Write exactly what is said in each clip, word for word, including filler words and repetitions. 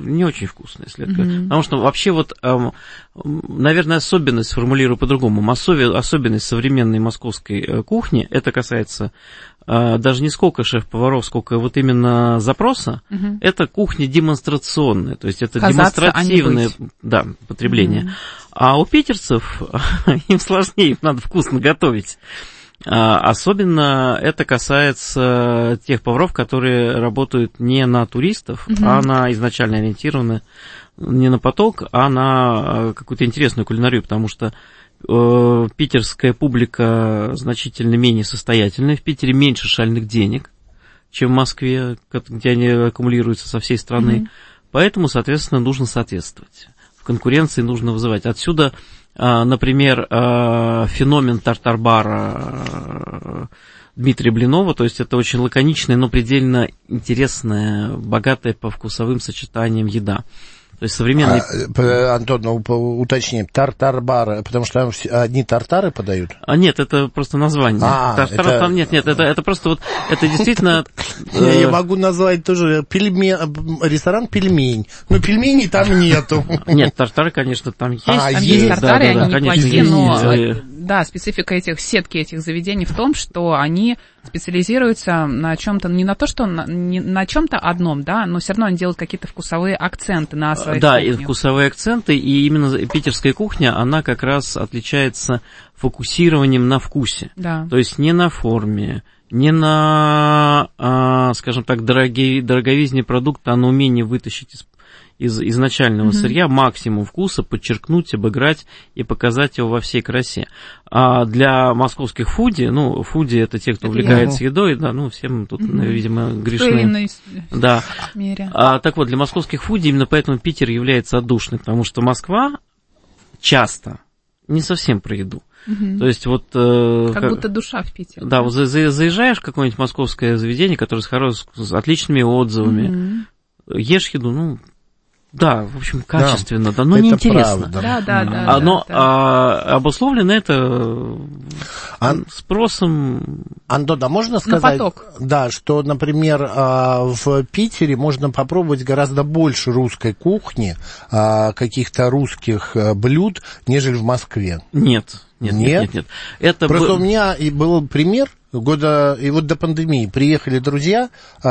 не очень вкусная, если mm-hmm. Потому что вообще вот, наверное, особенность, сформулирую по-другому, особенность современной московской кухни, это касается даже не сколько шеф-поваров, сколько вот именно запроса, mm-hmm. это кухня демонстрационная, то есть это казаться, демонстративное да, потребление. Mm-hmm. А у питерцев им сложнее, им надо вкусно готовить. Особенно это касается тех поваров, которые работают не на туристов, угу. а на изначально ориентированы не на поток, а на какую-то интересную кулинарию, потому что э, питерская публика значительно менее состоятельная, в Питере меньше шальных денег, чем в Москве, где они аккумулируются со всей страны, угу. поэтому, соответственно, нужно соответствовать. В конкуренции нужно вызывать. Отсюда... Например, феномен тартар-бара Дмитрия Блинова, то есть это очень лаконичная, но предельно интересная, богатая по вкусовым сочетаниям еда. То есть современный... А, Антон, ну, уточни, тартар-бар, потому что там одни тартары подают? А нет, это просто название. А, Тартаров это... там нет, нет, это, это просто вот, это действительно... Я могу назвать тоже пельме... ресторан «Пельмень», но пельменей там нету. Нет, тартары, конечно, там есть. Там есть тартары, они неплохие, но... Да, специфика этих, сетки этих заведений в том, что они специализируются на чем-то, не на то, что на, не, на чем-то одном, да, но все равно они делают какие-то вкусовые акценты на своих Да, кухнях. И вкусовые акценты, и именно питерская кухня, она как раз отличается фокусированием на вкусе. Да. То есть не на форме, не на, скажем так, дороги, дороговизне продукта, а на умении вытащить из из изначального mm-hmm. сырья максимум вкуса, подчеркнуть, обыграть и показать его во всей красе. А для московских фуди, ну, фуди это те, кто это увлекается я. едой, да, ну, всем тут, mm-hmm. видимо, грешны. Да. А, так вот, для московских фуди именно поэтому Питер является отдушным, потому что Москва часто не совсем про еду. Угу. То есть вот... Э, как, как будто душа в Питере. Да, вот за, за, заезжаешь в какое-нибудь московское заведение, которое с, хоро... с отличными отзывами, угу. ешь еду, ну... Да, в общем, качественно, да, да но неинтересно. Да, да, да. А, но да, да. А, обусловлено это Ан... спросом... Антон, а можно сказать, да, что, например, в Питере можно попробовать гораздо больше русской кухни, каких-то русских блюд, нежели в Москве? Нет, нет, нет, нет. нет, нет. Это Просто б... у меня и был пример. Года, и вот до пандемии приехали друзья э,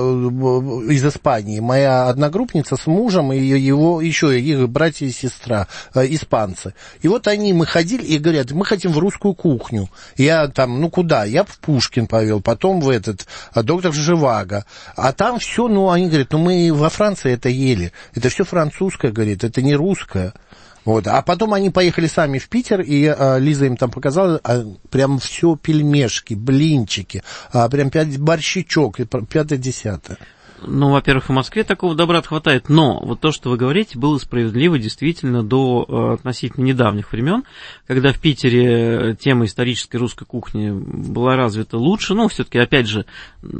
из Испании, моя одногруппница с мужем и его еще их братья и сестра, э, испанцы. И вот они, мы ходили и говорят, мы хотим в русскую кухню. Я там, ну куда? Я в Пушкин повел, потом в этот, доктор Живаго. А там все, ну они говорят, ну мы во Франции это ели. Это все французское, говорит, это не русское. Вот. А потом они поехали сами в Питер, и а, Лиза им там показала, а, прям все пельмешки, блинчики, а, прям пять борщичок, пятое-десятое. Ну, во-первых, в Москве такого добра хватает, но вот то, что вы говорите, было справедливо действительно до э, относительно недавних времен, когда в Питере тема исторической русской кухни была развита лучше, но все-таки, опять же,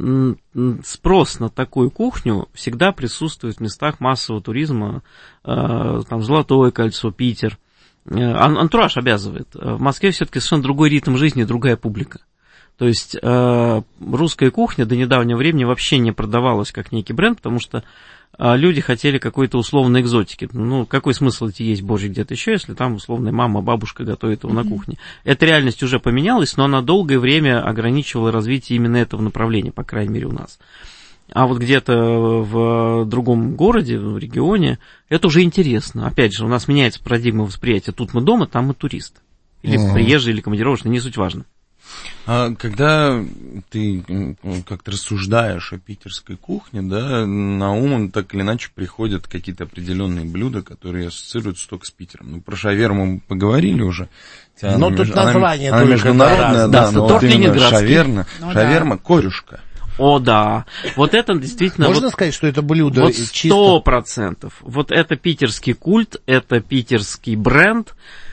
спрос на такую кухню всегда присутствует в местах массового туризма, э, там, Золотое кольцо, Питер, э, антураж обязывает. В Москве все-таки совершенно другой ритм жизни, другая публика. То есть э, русская кухня до недавнего времени вообще не продавалась как некий бренд, потому что э, люди хотели какой-то условной экзотики. Ну, какой смысл идти есть божий где-то еще, если там условная мама, бабушка готовит его mm-hmm. на кухне. Эта реальность уже поменялась, но она долгое время ограничивала развитие именно этого направления, по крайней мере, у нас. А вот где-то в другом городе, в регионе, это уже интересно. Опять же, у нас меняется парадигма восприятия. Тут мы дома, там мы турист. Или mm-hmm. приезжий, или командировочный, не суть важно. А когда ты как-то рассуждаешь о питерской кухне, да, на ум так или иначе приходят какие-то определенные блюда, которые ассоциируются только с Питером. Ну, про шаверму мы поговорили уже. Но тут название она, она международная, да, да, но вот именно шаверма, ну, шаверма, да. корюшка. О, да. Вот это действительно... Можно вот, сказать, что это блюдо вот чисто... сто процентов. Вот это питерский культ, это питерский бренд,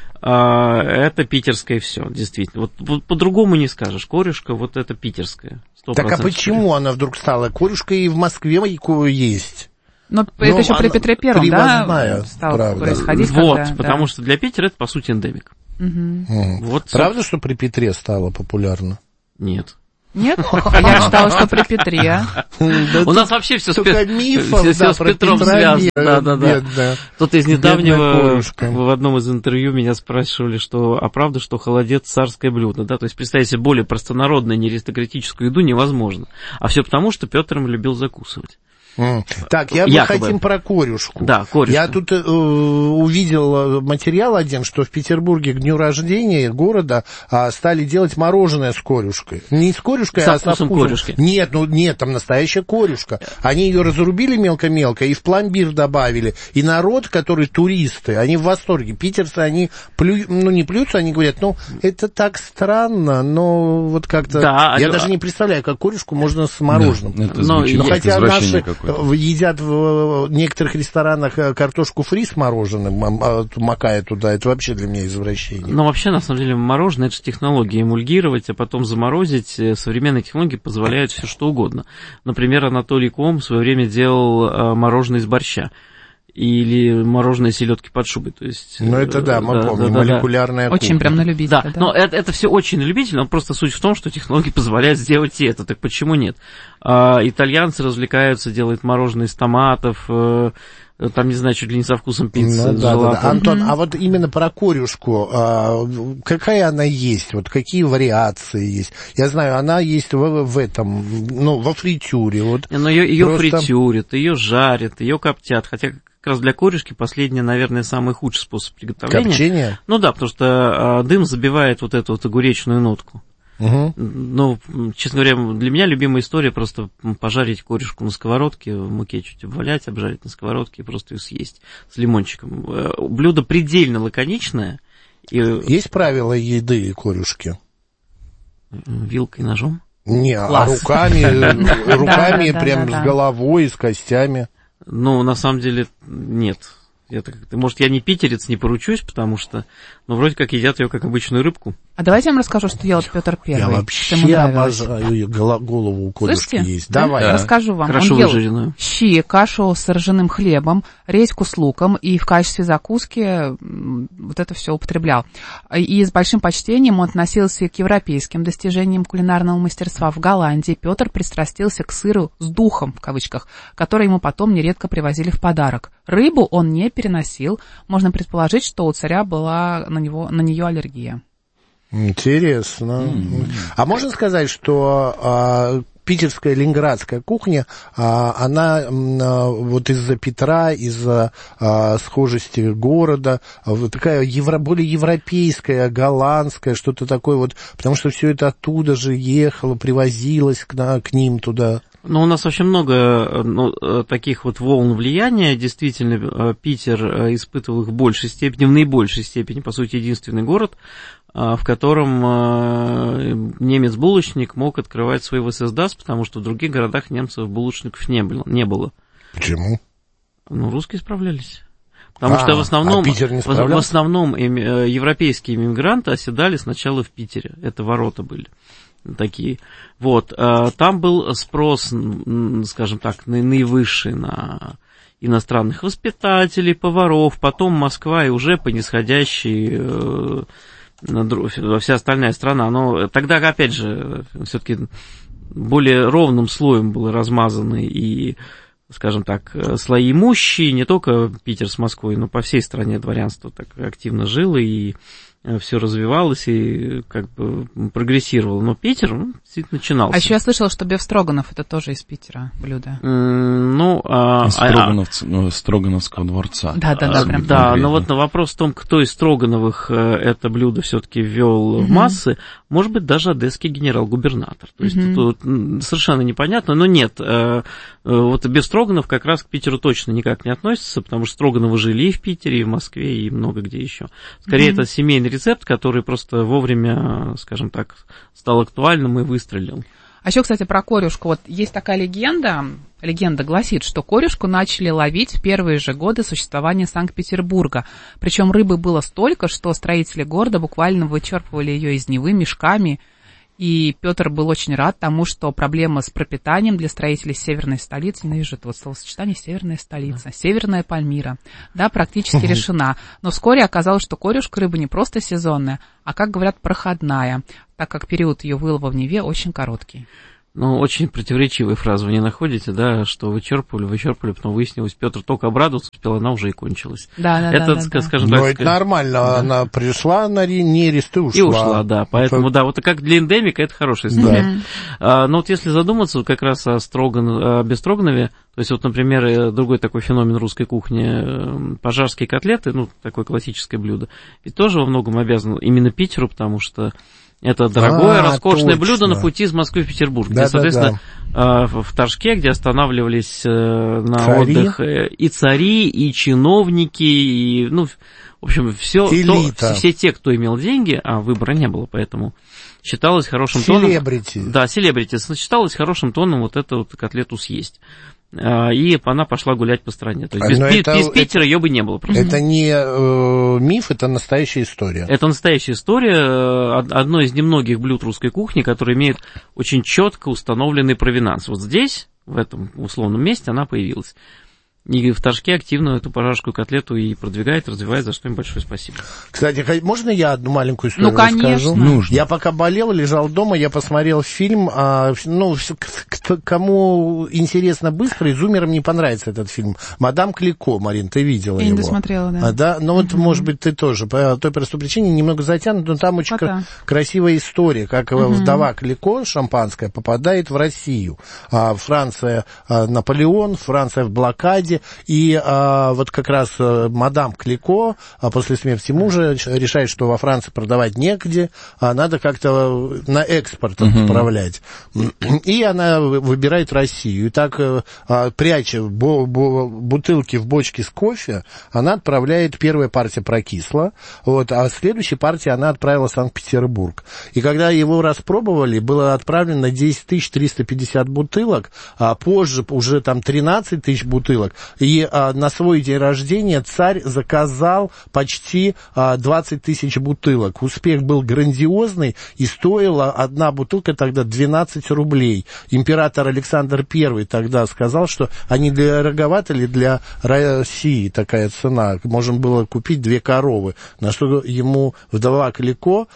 это питерское все, действительно. Вот, вот по-другому не скажешь. Корюшка, вот это питерское. Так а почему она вдруг стала? Корюшка и в Москве есть. Но, Но это еще при Петре Первом, да, стало правда. происходить. Вот, когда, потому да. что для Питера это, по сути, эндемик. Угу. Вот, правда, что при Петре стало популярно? Нет. Нет? Я читала, что при Петре. У нас вообще все с Петром связано. Да, да, да. Тут из недавнего в одном из интервью меня спрашивали, что а правда, что холодец царское блюдо, да? То есть представить себе более простонародную, не аристократическую еду невозможно. А все потому, что Петр им любил закусывать. Mm. Так, я бы хотим про корюшку. Да, корюшка. Я тут э, увидел материал один, что в Петербурге к дню рождения города а, стали делать мороженое с корюшкой. Не с корюшкой, со а со вкусом корюшки. Нет, ну нет, там настоящая корюшка. Они ее разрубили мелко-мелко и в пломбир добавили. И народ, который туристы, они в восторге. Питерцы, они плю... ну не плюются, они говорят, ну это так странно, но вот как-то... Да, я а... даже не представляю, как корюшку можно с мороженым. Да, это но, но хотя наши... Какой-то. Едят в некоторых ресторанах картошку фри с мороженым, макая туда, это вообще для меня извращение. Но вообще, на самом деле, мороженое — это же технология эмульгировать, а потом заморозить. Современные технологии позволяют все что угодно. Например, Анатолий Ком в свое время делал мороженое из борща. Или мороженое селедки под шубой, то есть... Ну, это да, мы да, помним, да, молекулярная да. Очень прям на любителя, да. да? Но это, это все очень на любителя, но просто суть в том, что технологии позволяют сделать и это, так почему нет? А, итальянцы развлекаются, делают мороженое из томатов, э, там, не знаю, чуть ли не со вкусом пиццы. Ну, да, да, да. Антон, mm-hmm. а вот именно про корюшку, а, какая она есть, вот какие вариации есть? Я знаю, она есть в, в этом, ну, во фритюре. Вот но ее, ее просто... фритюрят, ее жарят, ее коптят, хотя... Как раз для корюшки последнее, наверное, самый худший способ приготовления. Копчение? Ну да, потому что э, дым забивает вот эту вот огуречную нотку. Угу. Ну, честно говоря, для меня любимая история просто пожарить корюшку на сковородке, в муке чуть обвалять, обжарить на сковородке и просто ее съесть с лимончиком. Блюдо предельно лаконичное. И... Есть правила еды корюшки? Вилкой и ножом? Не, а руками, руками прям с головой, с костями. Ну, на самом деле, нет. Это, может, я не питерец, не поручусь, потому что, ну, вроде как едят ее как обычную рыбку. А давайте я вам расскажу, что делает Петр Первый. Я вообще обожаю голову у корюшки есть. Давай. Да. Расскажу вам. Хорошо выжаренную. Щи, кашу с ржаным хлебом, редьку с луком, и в качестве закуски вот это все употреблял. И с большим почтением он относился к европейским достижениям кулинарного мастерства. В Голландии Петр пристрастился к сыру с духом, в кавычках, который ему потом нередко привозили в подарок. Рыбу он не переносил. Можно предположить, что у царя была на него, на нее аллергия. Интересно. Mm-hmm. А можно сказать, что а, питерская ленинградская кухня, а, она а, вот из-за Петра, из-за а, схожести города, вот такая евро, более европейская, голландская, что-то такое вот, потому что все это оттуда же ехало, привозилось к, на, к ним туда. Ну, у нас очень много ну, таких вот волн влияния. Действительно, Питер испытывал их в большей степени, в наибольшей степени, по сути, единственный город, в котором немец-булочник мог открывать свой ВССДАС, потому что в других городах немцев-булочников не было. Не было. Почему? Ну, русские справлялись. Потому а, что в основном, а Питер не в, в основном европейские иммигранты оседали сначала в Питере. Это ворота были. Такие. Вот. Там был спрос, скажем так, наивысший на иностранных воспитателей, поваров, потом Москва и уже по нисходящей вся остальная страна. Но тогда, опять же, все-таки более ровным слоем было размазаны и, скажем так, слои имущие, не только Питер с Москвой, но по всей стране дворянство так активно жило и все развивалось и как бы прогрессировало. Но Питер, ну, начинался. А еще я слышала, что бефстроганов это тоже из Питера блюдо. Mm, ну, а, из Строганов, а, Строгановского дворца. Да, да, да. Прям да, но вот на вопрос в том, кто из Строгановых это блюдо все-таки ввел mm-hmm. в массы, может быть, даже одесский генерал-губернатор. То есть mm-hmm. тут совершенно непонятно, но нет. Вот бефстроганов как раз к Питеру точно никак не относится, потому что Строгановы жили и в Питере, и в Москве, и много где еще. Скорее, mm-hmm. это семейный рецепт, который просто вовремя, скажем так, стал актуальным и выстрелил. А еще, кстати, про корюшку. Вот есть такая легенда, легенда гласит, что корюшку начали ловить в первые же годы существования Санкт-Петербурга. Причем рыбы было столько, что строители города буквально вычерпывали ее из Невы мешками И Петр был очень рад тому, что проблема с пропитанием для строителей северной столицы, ненавижу это вот словосочетание, северная столица, северная Пальмира, да, практически решена. Но вскоре оказалось, что корюшка рыба не просто сезонная, а, как говорят, проходная, так как период ее вылова в Неве очень короткий. Ну, очень противоречивые фразы вы не находите, да, что вычерпывали, вычерпывали, потом выяснилось, Петр только обрадовался, успел, она уже и кончилась. Да, да, это, да, ск- да, скажем да. так... Ну, это нормально, да. Она пришла на нерест и ушла. И ушла, да, поэтому, да, вот как для эндемика это хорошая история. Да. А, но вот если задуматься вот как раз о, Строган, о Бестроганове, то есть вот, например, другой такой феномен русской кухни, пожарские котлеты, ну, такое классическое блюдо, ведь тоже во многом обязан именно Питеру, потому что это дорогое, а, роскошное точно. блюдо на пути из Москвы в Петербург, да, где, соответственно, да, да. в Торжке, где останавливались на цари. отдых и цари, и чиновники, и, ну, в общем, все, то, все те, кто имел деньги, а выбора не было, поэтому считалось хорошим селебрити. тоном... Да, селебрити. Считалось хорошим тоном вот эту вот котлету съесть. И она пошла гулять по стране. То есть без, это, без Питера это, ее бы не было просто. Это не э, миф, это настоящая история. Это настоящая история. Одно из немногих блюд русской кухни, которое имеет очень четко установленный провинанс. Вот здесь, в этом условном месте, она появилась. И в Торжке активно эту пожарскую котлету и продвигает, развивает, за что им большое спасибо. Кстати, можно я одну маленькую историю ну, конечно. расскажу? Нужно. Я пока болел, лежал дома, я посмотрел фильм, а, ну, кому интересно быстро, и зумерам не понравится этот фильм. «Мадам Клико», Марин, ты видела я его? Я не досмотрела, да. А, да? Ну, вот, uh-huh. может быть, ты тоже. По той простой причине немного затянут, но там очень кра- красивая история, как uh-huh. вдова Клико, шампанская, попадает в Россию. А, Франция, а, Наполеон, Франция в блокаде. И а, вот как раз а, мадам Клико а, после смерти мужа решает, что во Франции продавать негде, а надо как-то на экспорт uh-huh. отправлять. И она выбирает Россию. И так, а, пряча бо- бо- бутылки в бочке с кофе, она отправляет, первая партия прокисла, вот, а следующая партия она отправила в Санкт-Петербург. И когда его распробовали, было отправлено десять тысяч триста пятьдесят бутылок, а позже уже там тринадцать тысяч бутылок. И а, на свой день рождения царь заказал почти а, двадцать тысяч бутылок. Успех был грандиозный, и стоила одна бутылка тогда двенадцать рублей. Император Александр Первый тогда сказал, что они дороговаты ли для России такая цена. Можно было купить две коровы. На что ему вдова Клико...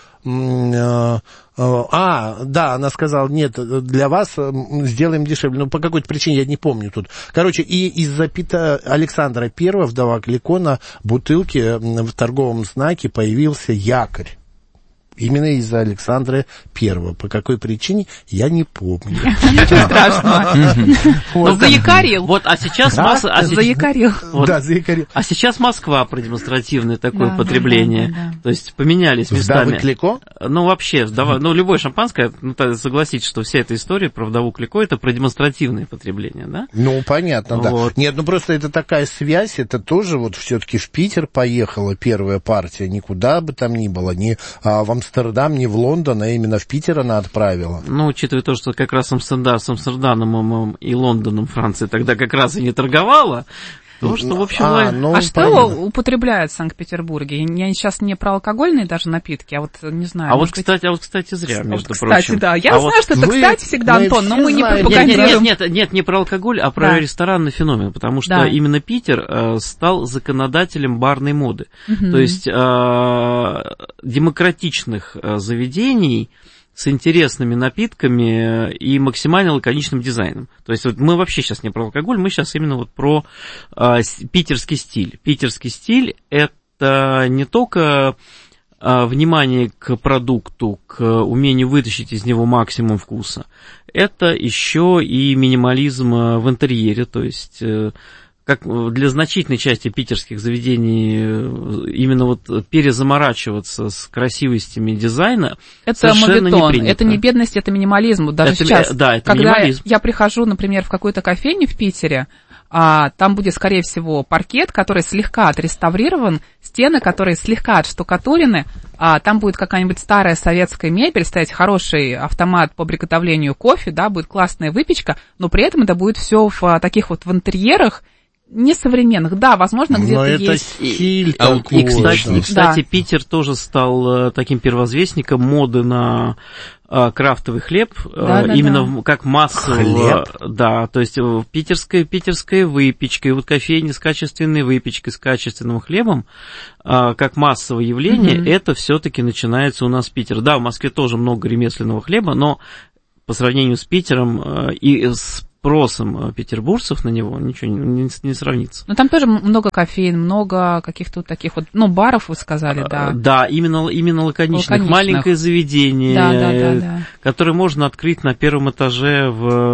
А, да, она сказала, нет, для вас сделаем дешевле. Ну, по какой-то причине, я не помню тут. Короче, и из-за Пита Александра Первого, вдова Клико, на бутылке в торговом знаке появился якорь. Именно из-за Александра Первого. По какой причине, я не помню. Ничего страшного. Заякорил. Вот, а сейчас... Заякорил. Да, заякорил. А сейчас Москва продемонстративное такое потребление. То есть поменялись местами. Вдовы Клико? Ну, вообще, ну, любое шампанское, согласитесь, что вся эта история про вдову Клико — это продемонстративное потребление, да? Ну, понятно, да. Нет, ну просто это такая связь, это тоже вот все-таки в Питер поехала первая партия, никуда бы там ни было, ни в Амстердам, не в Лондон, а именно в Питер она отправила. Ну, учитывая то, что как раз Амстердам, с Амстердамом и Лондоном Франция тогда как раз и не торговала, то, что, в общем... А, ну, а что понятно. Употребляют в Санкт-Петербурге? Я сейчас не про алкогольные даже напитки, а вот не знаю. А вот, кстати, а вот, кстати, зря, между кстати, прочим. Кстати, да. Я а знаю, вот что это, вы, кстати, всегда, Антон, но мы не Нет, пропагандируем. нет, нет, нет, не про алкоголь, а про да. ресторанный феномен, потому что да. именно Питер э, стал законодателем барной моды. Угу. То есть э, демократичных э, заведений с интересными напитками и максимально лаконичным дизайном. То есть вот мы вообще сейчас не про алкоголь, мы сейчас именно вот про э, питерский стиль. Питерский стиль – это не только э, внимание к продукту, к умению вытащить из него максимум вкуса, это еще и минимализм в интерьере, то есть... Э, как для значительной части питерских заведений именно вот перезаморачиваться с красивостями дизайна это совершенно мовитон, не принято. Это не бедность, это минимализм. Даже это, сейчас, да, это когда минимализм. Я прихожу, например, в какую-то кофейню в Питере, а, там будет, скорее всего, паркет, который слегка отреставрирован, стены, которые слегка отштукатурены, а, там будет какая-нибудь старая советская мебель, стоять хороший автомат по приготовлению кофе, да, будет классная выпечка, но при этом это будет все в а, таких вот в интерьерах, несовременных. Да, возможно, где-то но это есть... стиль и, такой, и, кстати, да. и, кстати, Да. Питер тоже стал таким первозвестником моды на а, крафтовый хлеб, Да, а, да, именно да. В, как массового... Хлеб? Да, то есть питерская, питерская выпечка, и вот кофейни с качественной выпечкой, с качественным хлебом, а, как массовое явление, mm-hmm. это все-таки начинается у нас в Питере. Да, в Москве тоже много ремесленного хлеба, но по сравнению с Питером а, и с спросом петербуржцев на него ничего не, не, не сравнится. Но там тоже много кофеин, много каких-то таких вот, ну, баров, вы сказали, да. Да, именно, именно лаконичных. лаконичных. Маленькое заведение, да, да, да, да. которое можно открыть на первом этаже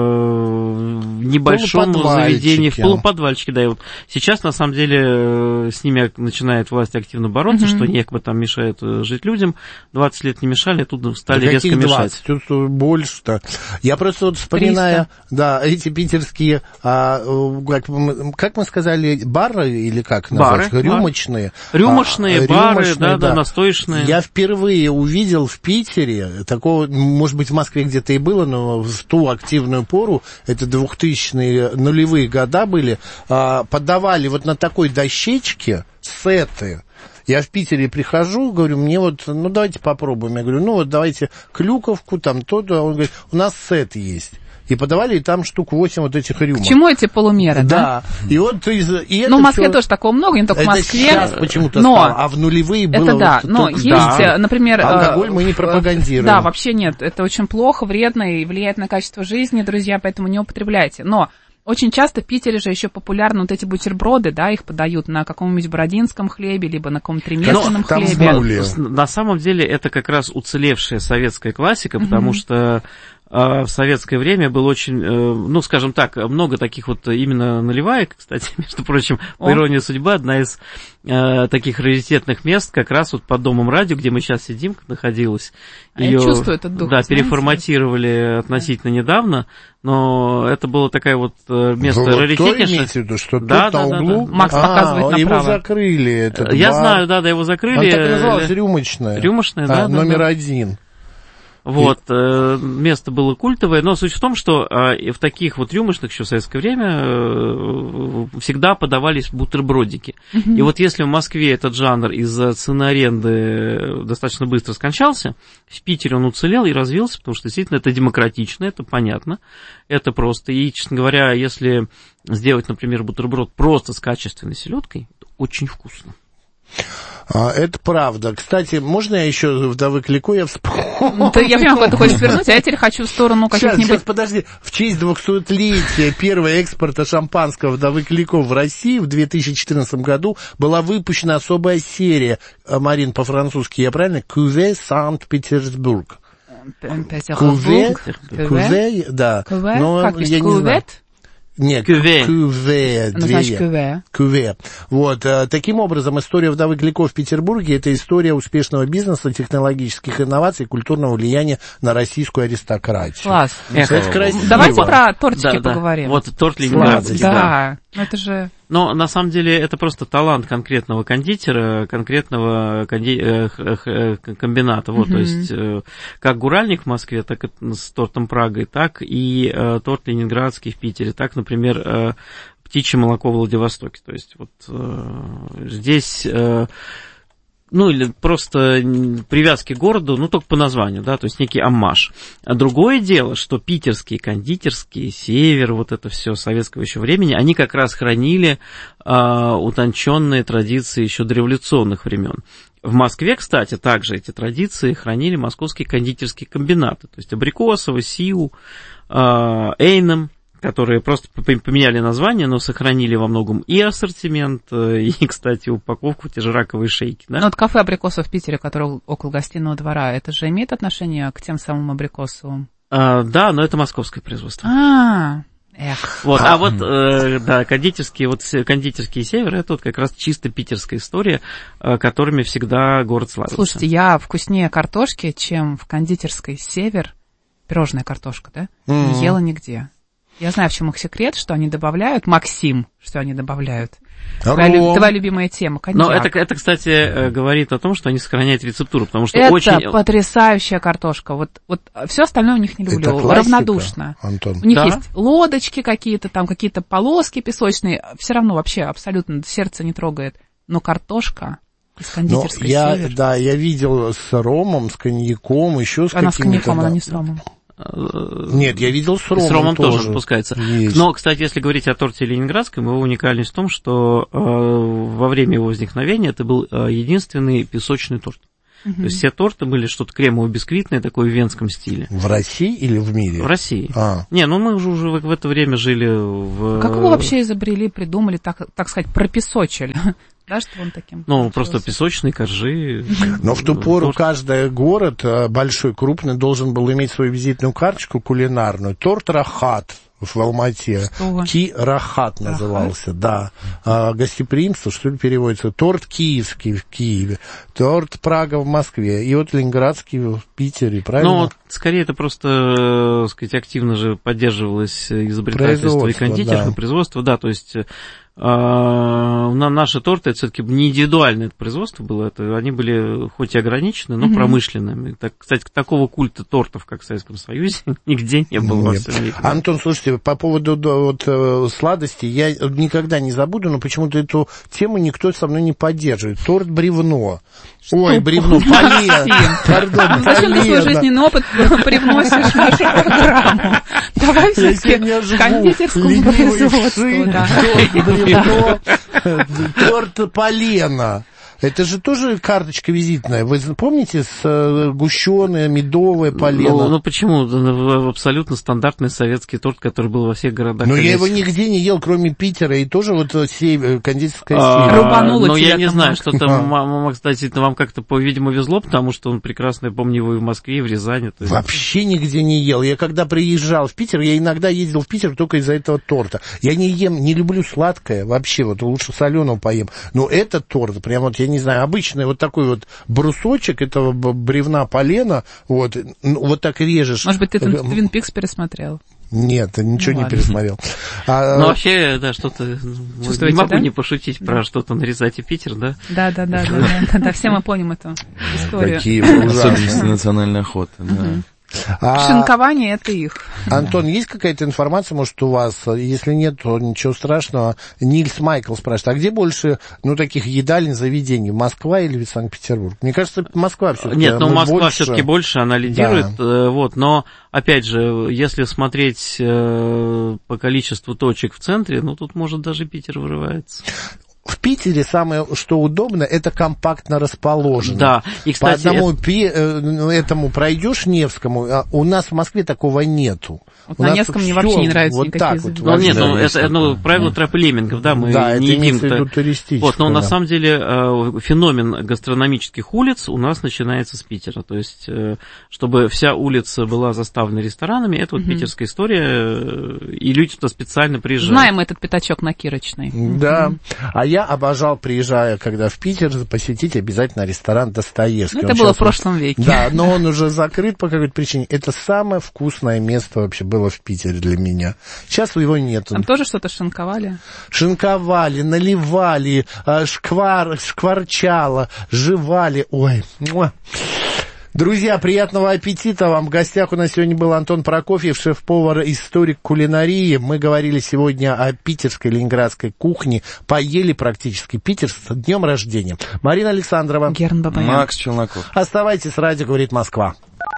в небольшом заведении, в полуподвальчике. Да, и вот сейчас, на самом деле, с ними начинает власть активно бороться, mm-hmm. что некогда там мешает жить людям. двадцать лет не мешали, а тут стали да резко мешать. двадцать? Тут больше-то. Я просто вот вспоминаю, да, эти питерские, а, как, мы, как мы сказали, бары или как назвать? Бары, рюмочные. Рюмочные, а, бары, рюмочные, да, да, да, настоечные. Я впервые увидел в Питере, такого, может быть, в Москве где-то и было, но в ту активную пору, это двухтысячные, нулевые года были, а, подавали вот на такой дощечке сеты. Я в Питере прихожу, говорю, мне вот, ну, давайте попробуем. Я говорю, ну, вот давайте клюковку, там то-то. Он говорит, у нас сет есть. И подавали, и там штук восемь вот этих рюмок. К чему эти полумеры, да? Да. И вот, и, и ну, в Москве все... тоже такого много, не только это в Москве. сейчас почему-то но... стало, а в нулевые было... Это да, вот но только... есть, да. например... Алкоголь мы не пропагандируем. Да, вообще нет, это очень плохо, вредно и влияет на качество жизни, друзья, поэтому не употребляйте. Но очень часто в Питере же еще популярны вот эти бутерброды, да, их подают на каком-нибудь бородинском хлебе, либо на каком-то ремесленном хлебе. На самом деле это как раз уцелевшая советская классика, потому mm-hmm. что в советское время было очень, ну, скажем так, много таких вот именно наливаек, кстати, между прочим, по иронии судьбы, одна из э, таких раритетных мест как раз вот под Домом радио, где мы сейчас сидим, находилась. А Ее, я чувствую этот дух, да, знаете? Переформатировали относительно да. недавно, но это было такое вот место вот раритетнейшее. имеете в виду, что да, тут да, на да, углу? Да, да. Макс а, показывает направо. Его закрыли, этот Я бар. знаю, да, да, его закрыли. Он так и назывался, рюмочная. Рюмочная, да, а, да. Номер да. один. Вот, э, место было культовое, но суть в том, что э, в таких вот рюмочных еще в советское время э, всегда подавались бутербродики. Mm-hmm. И вот если в Москве этот жанр из-за цены аренды достаточно быстро скончался, в Питере он уцелел и развился, потому что действительно это демократично, это понятно, это просто. И, честно говоря, если сделать, например, бутерброд просто с качественной селедкой, это очень вкусно. Это правда. Кстати, можно я еще вдовы Клико я вспомнил? Да, я понимаю, куда ты хочешь вернуть, а я теперь хочу в сторону каких-нибудь... Сейчас, сейчас, подожди. В честь двухсотлетия первого экспорта шампанского вдовы Клико в России в две тысячи четырнадцатом году была выпущена особая серия, Марин, по-французски я правильно? Куве Санкт-Петербург. Куве, Куве, да. Куве, но как я не знаю. Нет, Кюве. Кюве. Ну, значит, кюве. Кюве. Вот. Таким образом, история вдовы Клико в Петербурге – это история успешного бизнеса, технологических инноваций, культурного влияния на российскую аристократию. Класс. Эх, это красиво. Давайте про тортики да, поговорим. Да. Вот торт ленинградский, да. Да, это же... Но на самом деле это просто талант конкретного кондитера, конкретного конди... комбината. Вот, mm-hmm. То есть как гуральник в Москве, так и с тортом Прагой, так и э, торт ленинградский в Питере, так, например, э, птичье молоко в Владивостоке. То есть вот э, здесь... Э, ну, или просто привязки к городу, ну, только по названию, да, то есть некий оммаж. А другое дело, что питерские кондитерские, север, вот это все советского еще времени, они как раз хранили а, утонченные традиции еще дореволюционных времен. В Москве, кстати, также эти традиции хранили московские кондитерские комбинаты, то есть Абрикосово, Сиу, а, Эйнем, которые просто поменяли название, но сохранили во многом и ассортимент, и, кстати, упаковку, те же раковые шейки. Да? Ну, вот кафе Абрикосово в Питере, которое около Гостиного двора, это же имеет отношение к тем самым Абрикосовым? А, да, но это московское производство. А, эх. Вот, а вот, э, да, кондитерские, вот кондитерские северы, это вот как раз чисто питерская история, которыми всегда город славился. Слушайте, я вкуснее картошки, чем в кондитерской север, пирожная картошка, да, mm-hmm. не ела нигде. Я знаю, в чем их секрет, что они добавляют, Максим, что они добавляют. Твоя, твоя любимая тема, коньяк. Но это, это, кстати, говорит о том, что они сохраняют рецептуру, потому что это очень... Это потрясающая картошка. Вот, вот все остальное у них не люблю. Это классика, равнодушно. Антон. У них да? есть лодочки какие-то, там какие-то полоски песочные. Все равно вообще абсолютно сердце не трогает. Но картошка из кондитерской я, «Север». Да, я видел с ромом, с коньяком, еще с она какими-то... Она с коньяком, да. она не с ромом. Нет, я видел с ромом. С ромом тоже, тоже выпускается. Есть. Но, кстати, если говорить о торте ленинградском, его уникальность в том, что э, во время его возникновения это был э, единственный песочный торт. Uh-huh. То есть все торты были что-то кремово-бисквитное, такое в венском стиле. В России или в мире? В России. А. Не, ну мы уже, уже в это время жили в... Как его вообще изобрели, придумали, так, так сказать, пропесочили? Да, что он таким? Ну, просто песочные коржи. Но в ту пору каждый город, большой, крупный, должен был иметь свою визитную карточку кулинарную. Торт «Рахат» в Алмате. Ки-Рахат назывался, Рахат? Да. А, гостеприимство, что ли, переводится. Торт киевский в Киеве. Торт Прага в Москве. И вот ленинградский в Питере, правильно? Ну, скорее, это просто, так сказать, активно же поддерживалось изобретательство и кондитерское да. производство. Да, то есть... На наши торты, это все-таки не индивидуальное это производство было, это, они были хоть и ограничены, но mm-hmm. промышленными. Так, кстати, такого культа тортов, как в Советском Союзе, нигде не было. Во всем мире. Антон, слушайте, по поводу вот, сладостей, я никогда не забуду, но почему-то эту тему никто со мной не поддерживает. Торт бревно. Ой, бревно, полено. Пардон, зачем ты свой жизненный опыт привносишь в нашу программу? Давай все-таки к кондитерскому производству. Бревно, торт полено. Это же тоже карточка визитная. Вы помните, с гущеное, медовое, полено? Ну, ну почему? Абсолютно стандартный советский торт, который был во всех городах. Но я его нигде не ел, кроме Питера, и тоже вот север, кондитерская а, север. Рубануло но я не знаю, что там, кстати, вам как-то, видимо, везло, потому что он прекрасно, я помню его и в Москве, и в Рязани. То есть... Вообще нигде не ел. Я когда приезжал в Питер, я иногда ездил в Питер только из-за этого торта. Я не ем, не люблю сладкое вообще, вот лучше соленого поем. Но этот торт, прям вот, я не знаю, обычный вот такой вот брусочек этого бревна полена, вот, вот так режешь. Может быть, ты Твин Пикс пересмотрел? Нет, ничего ну, не пересмотрел. А, ну, вообще, да, что-то... Не могу да? не пошутить да. про что-то нарезать и Питер, да? Да, да, да, да, да, да, все мы помним эту историю. Какие ужасные. Особенности национальной охоты, да. А, шинкование — это их. Антон, есть какая-то информация, может, у вас? Если нет, то ничего страшного. Нильс Майкл спрашивает, а где больше, ну, таких едалин, заведений, Москва или Санкт-Петербург? Мне кажется, Москва все-таки. Нет, ну, Москва больше... все-таки больше, она лидирует, да. вот, но, опять же, если смотреть э, по количеству точек в центре, ну, тут, может, даже Питер вырывается. В Питере самое, что удобно, это компактно расположено. Да, и, кстати... По одному это... пи, этому пройдешь Невскому, а у нас в Москве такого нету. Вот на Невском мне вообще не нравится вот никакие вот, ну, нет, ну, это ну, правило да. Траппа Леммингов, да, мы да, не едим. Да, это вот, но да. на самом деле феномен гастрономических улиц у нас начинается с Питера. То есть, чтобы вся улица была заставлена ресторанами, это вот mm-hmm. питерская история, и люди туда специально приезжают. Знаем этот пятачок на Кирочной. Да, mm-hmm. а я обожал, приезжая, когда в Питер, посетить обязательно ресторан Достоевский. Ну, это он было в прошлом веке. Да, но он уже закрыт по какой-то причине. Это самое вкусное место вообще было в Питере для меня. Сейчас его нет. Там тоже что-то шинковали? Шинковали, наливали, шквар, шкварчало, жевали. Ой, муа. Друзья, приятного аппетита вам. В гостях у нас сегодня был Антон Прокофьев, шеф-повар, историк кулинарии. Мы говорили сегодня о питерской, ленинградской кухне. Поели практически Питер с днем рождения. Марина Александрова. Герн Бабаян. Макс Челноков. Оставайтесь, радио говорит Москва.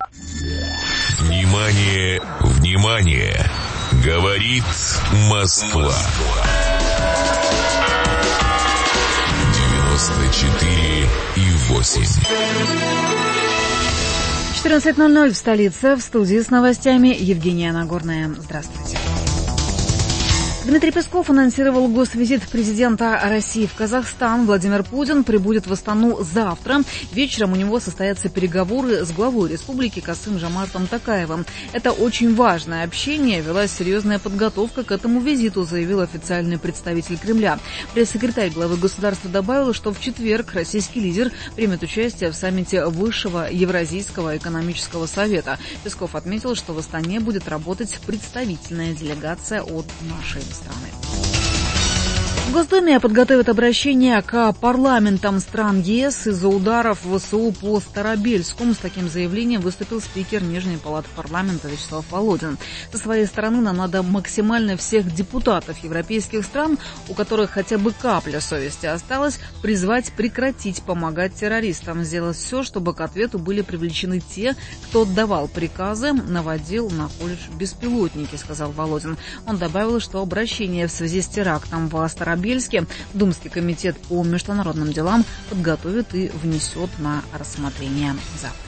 Внимание, внимание! Говорит Москва. девяносто четыре и восемь. четырнадцать ноль ноль в столице. В студии с новостями Евгения Нагорная. Здравствуйте. Дмитрий Песков анонсировал госвизит президента России в Казахстан. Владимир Путин прибудет в Астану завтра. Вечером у него состоятся переговоры с главой республики Касым-Жомартом Токаевым. Это очень важное общение. Велась серьезная подготовка к этому визиту, заявил официальный представитель Кремля. Пресс-секретарь главы государства добавил, что в четверг российский лидер примет участие в саммите Высшего Евразийского экономического совета. Песков отметил, что в Астане будет работать представительная делегация от нашей страны. В Госдуме подготовят обращение к парламентам стран ЕС из-за ударов ВСУ по Старобельскому. С таким заявлением выступил спикер Нижней палаты парламента Вячеслав Володин. Со своей стороны нам надо максимально всех депутатов европейских стран, у которых хотя бы капля совести осталась, призвать прекратить помогать террористам, сделать все, чтобы к ответу были привлечены те, кто отдавал приказы, наводил на колледж беспилотники, сказал Володин. Он добавил, что обращение в связи с терактом в Старобельске Думский комитет по международным делам подготовит и внесет на рассмотрение завтра.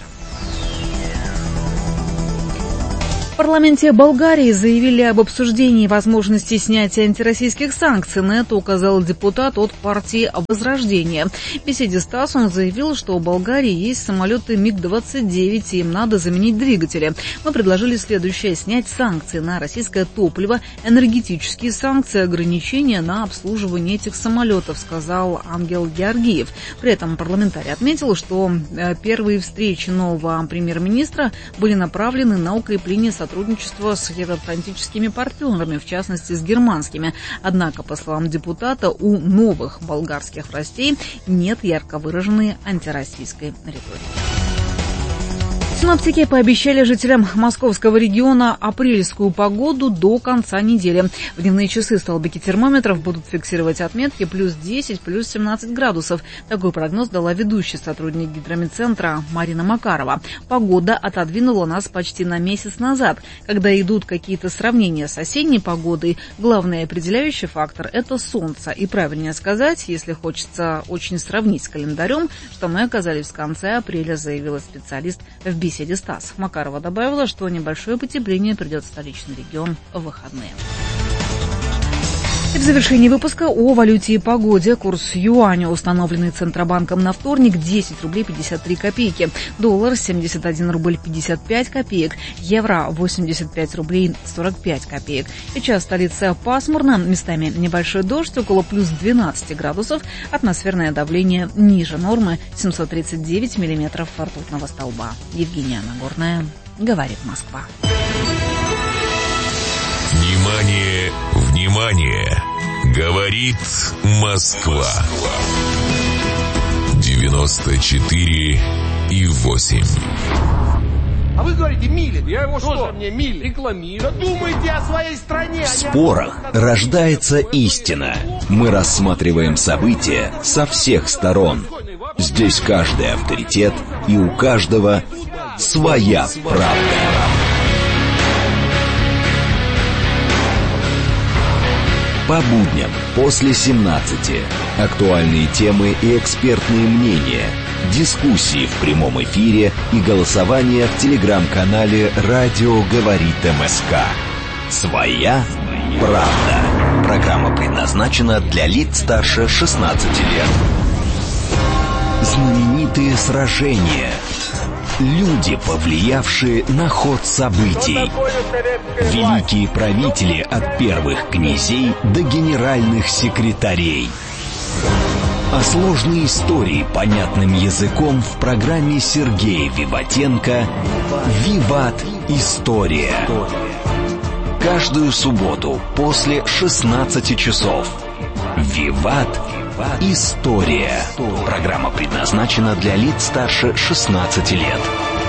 В парламенте Болгарии заявили об обсуждении возможности снятия антироссийских санкций. На это указал депутат от партии «Возрождение». В беседе с ТАСС он заявил, что у Болгарии есть самолеты МиГ двадцать девять, и им надо заменить двигатели. Мы предложили следующее: снять санкции на российское топливо, энергетические санкции, ограничения на обслуживание этих самолетов, сказал Ангел Георгиев. При этом парламентарий отметил, что первые встречи нового премьер-министра были направлены на укрепление сотрудничества сотрудничество с евроатлантическими партнерами, в частности с германскими. Однако, по словам депутата, у новых болгарских властей нет ярко выраженной антироссийской риторики. Синоптики пообещали жителям московского региона апрельскую погоду до конца недели. В дневные часы столбики термометров будут фиксировать отметки плюс десять, плюс семнадцать градусов. Такой прогноз дала ведущий сотрудник гидрометцентра Марина Макарова. Погода отодвинула нас почти на месяц назад. Когда идут какие-то сравнения с осенней погодой, главный определяющий фактор – это солнце. И правильнее сказать, если хочется очень сравнить с календарем, что мы оказались в конце апреля, заявила специалист в беседе. В беседе с ТАСС Макарова добавила, что небольшое потепление придет в столичный регион в выходные. И в завершении выпуска о валюте и погоде. Курс юаня, установленный Центробанком на вторник, десять рублей пятьдесят три копейки. Доллар семьдесят один рубль пятьдесят пять копеек. Евро восемьдесят пять рублей сорок пять копеек. Сейчас столица пасмурно, местами небольшой дождь, около плюс двенадцать градусов. Атмосферное давление ниже нормы, семьсот тридцать девять миллиметров ртутного столба. Евгения Нагорная, говорит Москва. Внимание, внимание! Говорит Москва. девяносто четыре и восемь. А вы говорите, Милин. Я его что? Тоже мне Милин. Рекламирую. Да думайте о своей стране. В спорах рождается истина. Мы рассматриваем события со всех сторон. Здесь каждый авторитет, и у каждого своя правда. По будням после семнадцати. Актуальные темы и экспертные мнения. Дискуссии в прямом эфире и голосование в телеграм-канале «Радио говорит МСК». Своя правда. Программа предназначена для лиц старше шестнадцати лет. Знаменитые сражения. Люди, повлиявшие на ход событий. Великие правители от первых князей до генеральных секретарей. А сложные истории понятным языком в программе Сергея Виватенко «Виват. История». Каждую субботу после шестнадцати часов. «Виват. История». Программа предназначена для лиц старше шестнадцати лет.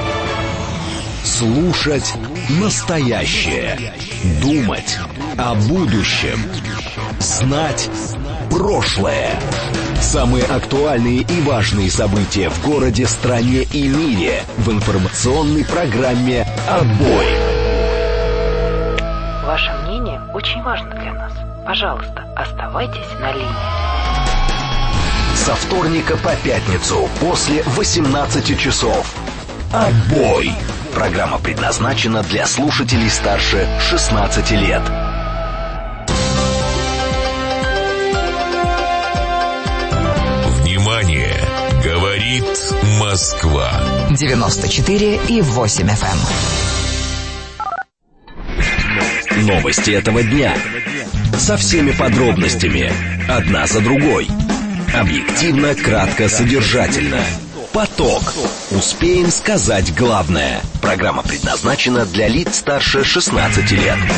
Слушать настоящее. Думать о будущем. Знать прошлое. Самые актуальные и важные события в городе, стране и мире в информационной программе «Отбой». Ваше мнение очень важно для нас. Пожалуйста, оставайтесь на линии. Со вторника по пятницу после восемнадцати часов. «Отбой». Программа предназначена для слушателей старше шестнадцати лет. Внимание! Говорит Москва. девяносто четыре и восемь эф эм. Новости этого дня. Со всеми подробностями. Одна за другой. Объективно, кратко, содержательно. Поток. Успеем сказать главное. Программа предназначена для лиц старше шестнадцати лет.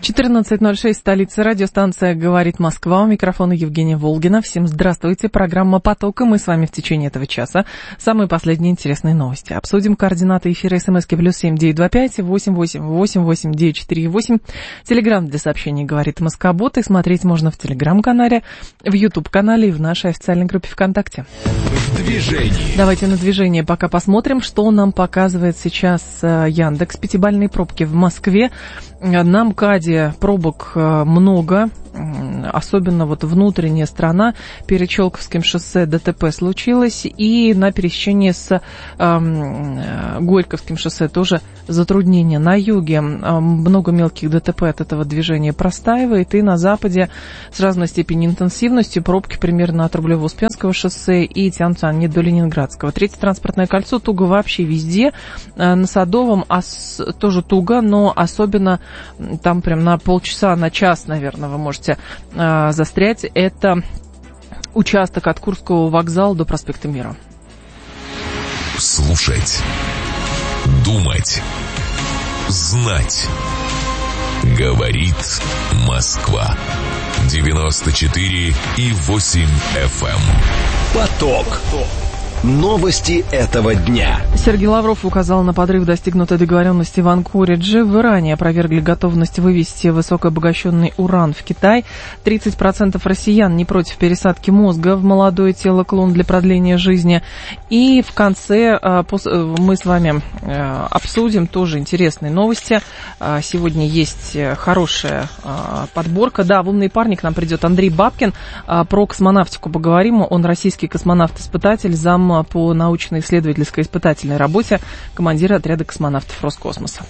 четырнадцать ноль шесть, столица, радиостанция «Говорит Москва». У микрофона Евгения Волгина. Всем здравствуйте. Программа «Поток», и мы с вами в течение этого часа. Самые последние интересные новости. Обсудим координаты эфира. СМСки плюс семь девять два пять восемь восемь восемь восемь девять четыре восемь. Телеграм для сообщений «Говорит Москобот». И смотреть можно в Телеграм-канале, в Ютуб-канале и в нашей официальной группе ВКонтакте. В движении. Давайте на движение пока посмотрим, что нам показывает сейчас Яндекс. Пятибалльные пробки в Москве. На МКАДе пробок много, особенно вот внутренняя сторона, перед Щелковским шоссе ДТП случилось, и на пересечении с э, Горьковским шоссе тоже затруднения. На юге э, много мелких ДТП от этого движения простаивает, и на западе с разной степенью интенсивности пробки примерно от Рублево-Успенского шоссе и тянутся они до Ленинградского. Третье транспортное кольцо туго вообще везде, э, на Садовом ос, тоже туго, но особенно там прям на полчаса, на час, наверное, вы можете э, застрять. Это участок от Курского вокзала до проспекта Мира. Слушать, думать, знать. Говорит Москва. девяносто четыре и восемь эф эм. Поток. Новости этого дня. Сергей Лавров указал на подрыв достигнутой договоренности в Анкоридже. В Иране опровергли готовность вывести высокообогащенный уран в Китай. тридцать процентов россиян не против пересадки мозга в молодое тело клон для продления жизни. И в конце мы с вами обсудим тоже интересные новости. Сегодня есть хорошая подборка. Да, в «Умный парни» к нам придет Андрей Бабкин. Про космонавтику поговорим. Он российский космонавт-испытатель, зам по научно-исследовательской испытательной работе, командир отряда космонавтов Роскосмоса.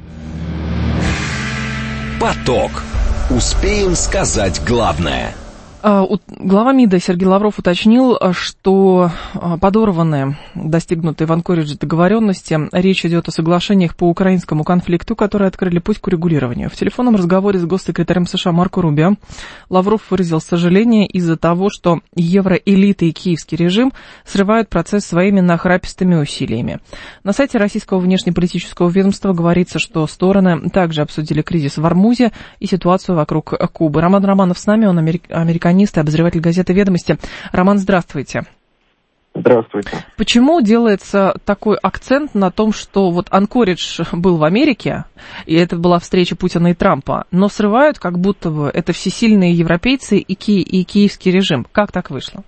Поток. Успеем сказать главное. Глава МИДа Сергей Лавров уточнил, что подорваны достигнутые в Анкоридже договоренности. Речь идет о соглашениях по украинскому конфликту, которые открыли путь к урегулированию. В телефонном разговоре с госсекретарем США Марко Рубио Лавров выразил сожаление из-за того, что евроэлита и киевский режим срывают процесс своими нахрапистыми усилиями. На сайте российского внешнеполитического ведомства говорится, что стороны также обсудили кризис в Ормузе и ситуацию вокруг Кубы. Роман Романов с нами, он американец, и обозреватель газеты «Ведомости». Роман, здравствуйте. Здравствуйте. Почему делается такой акцент на том, что вот Анкоридж был в Америке, и это была встреча Путина и Трампа, но срывают, как будто бы это всесильные европейцы и, ки- и киевский режим? Как так вышло?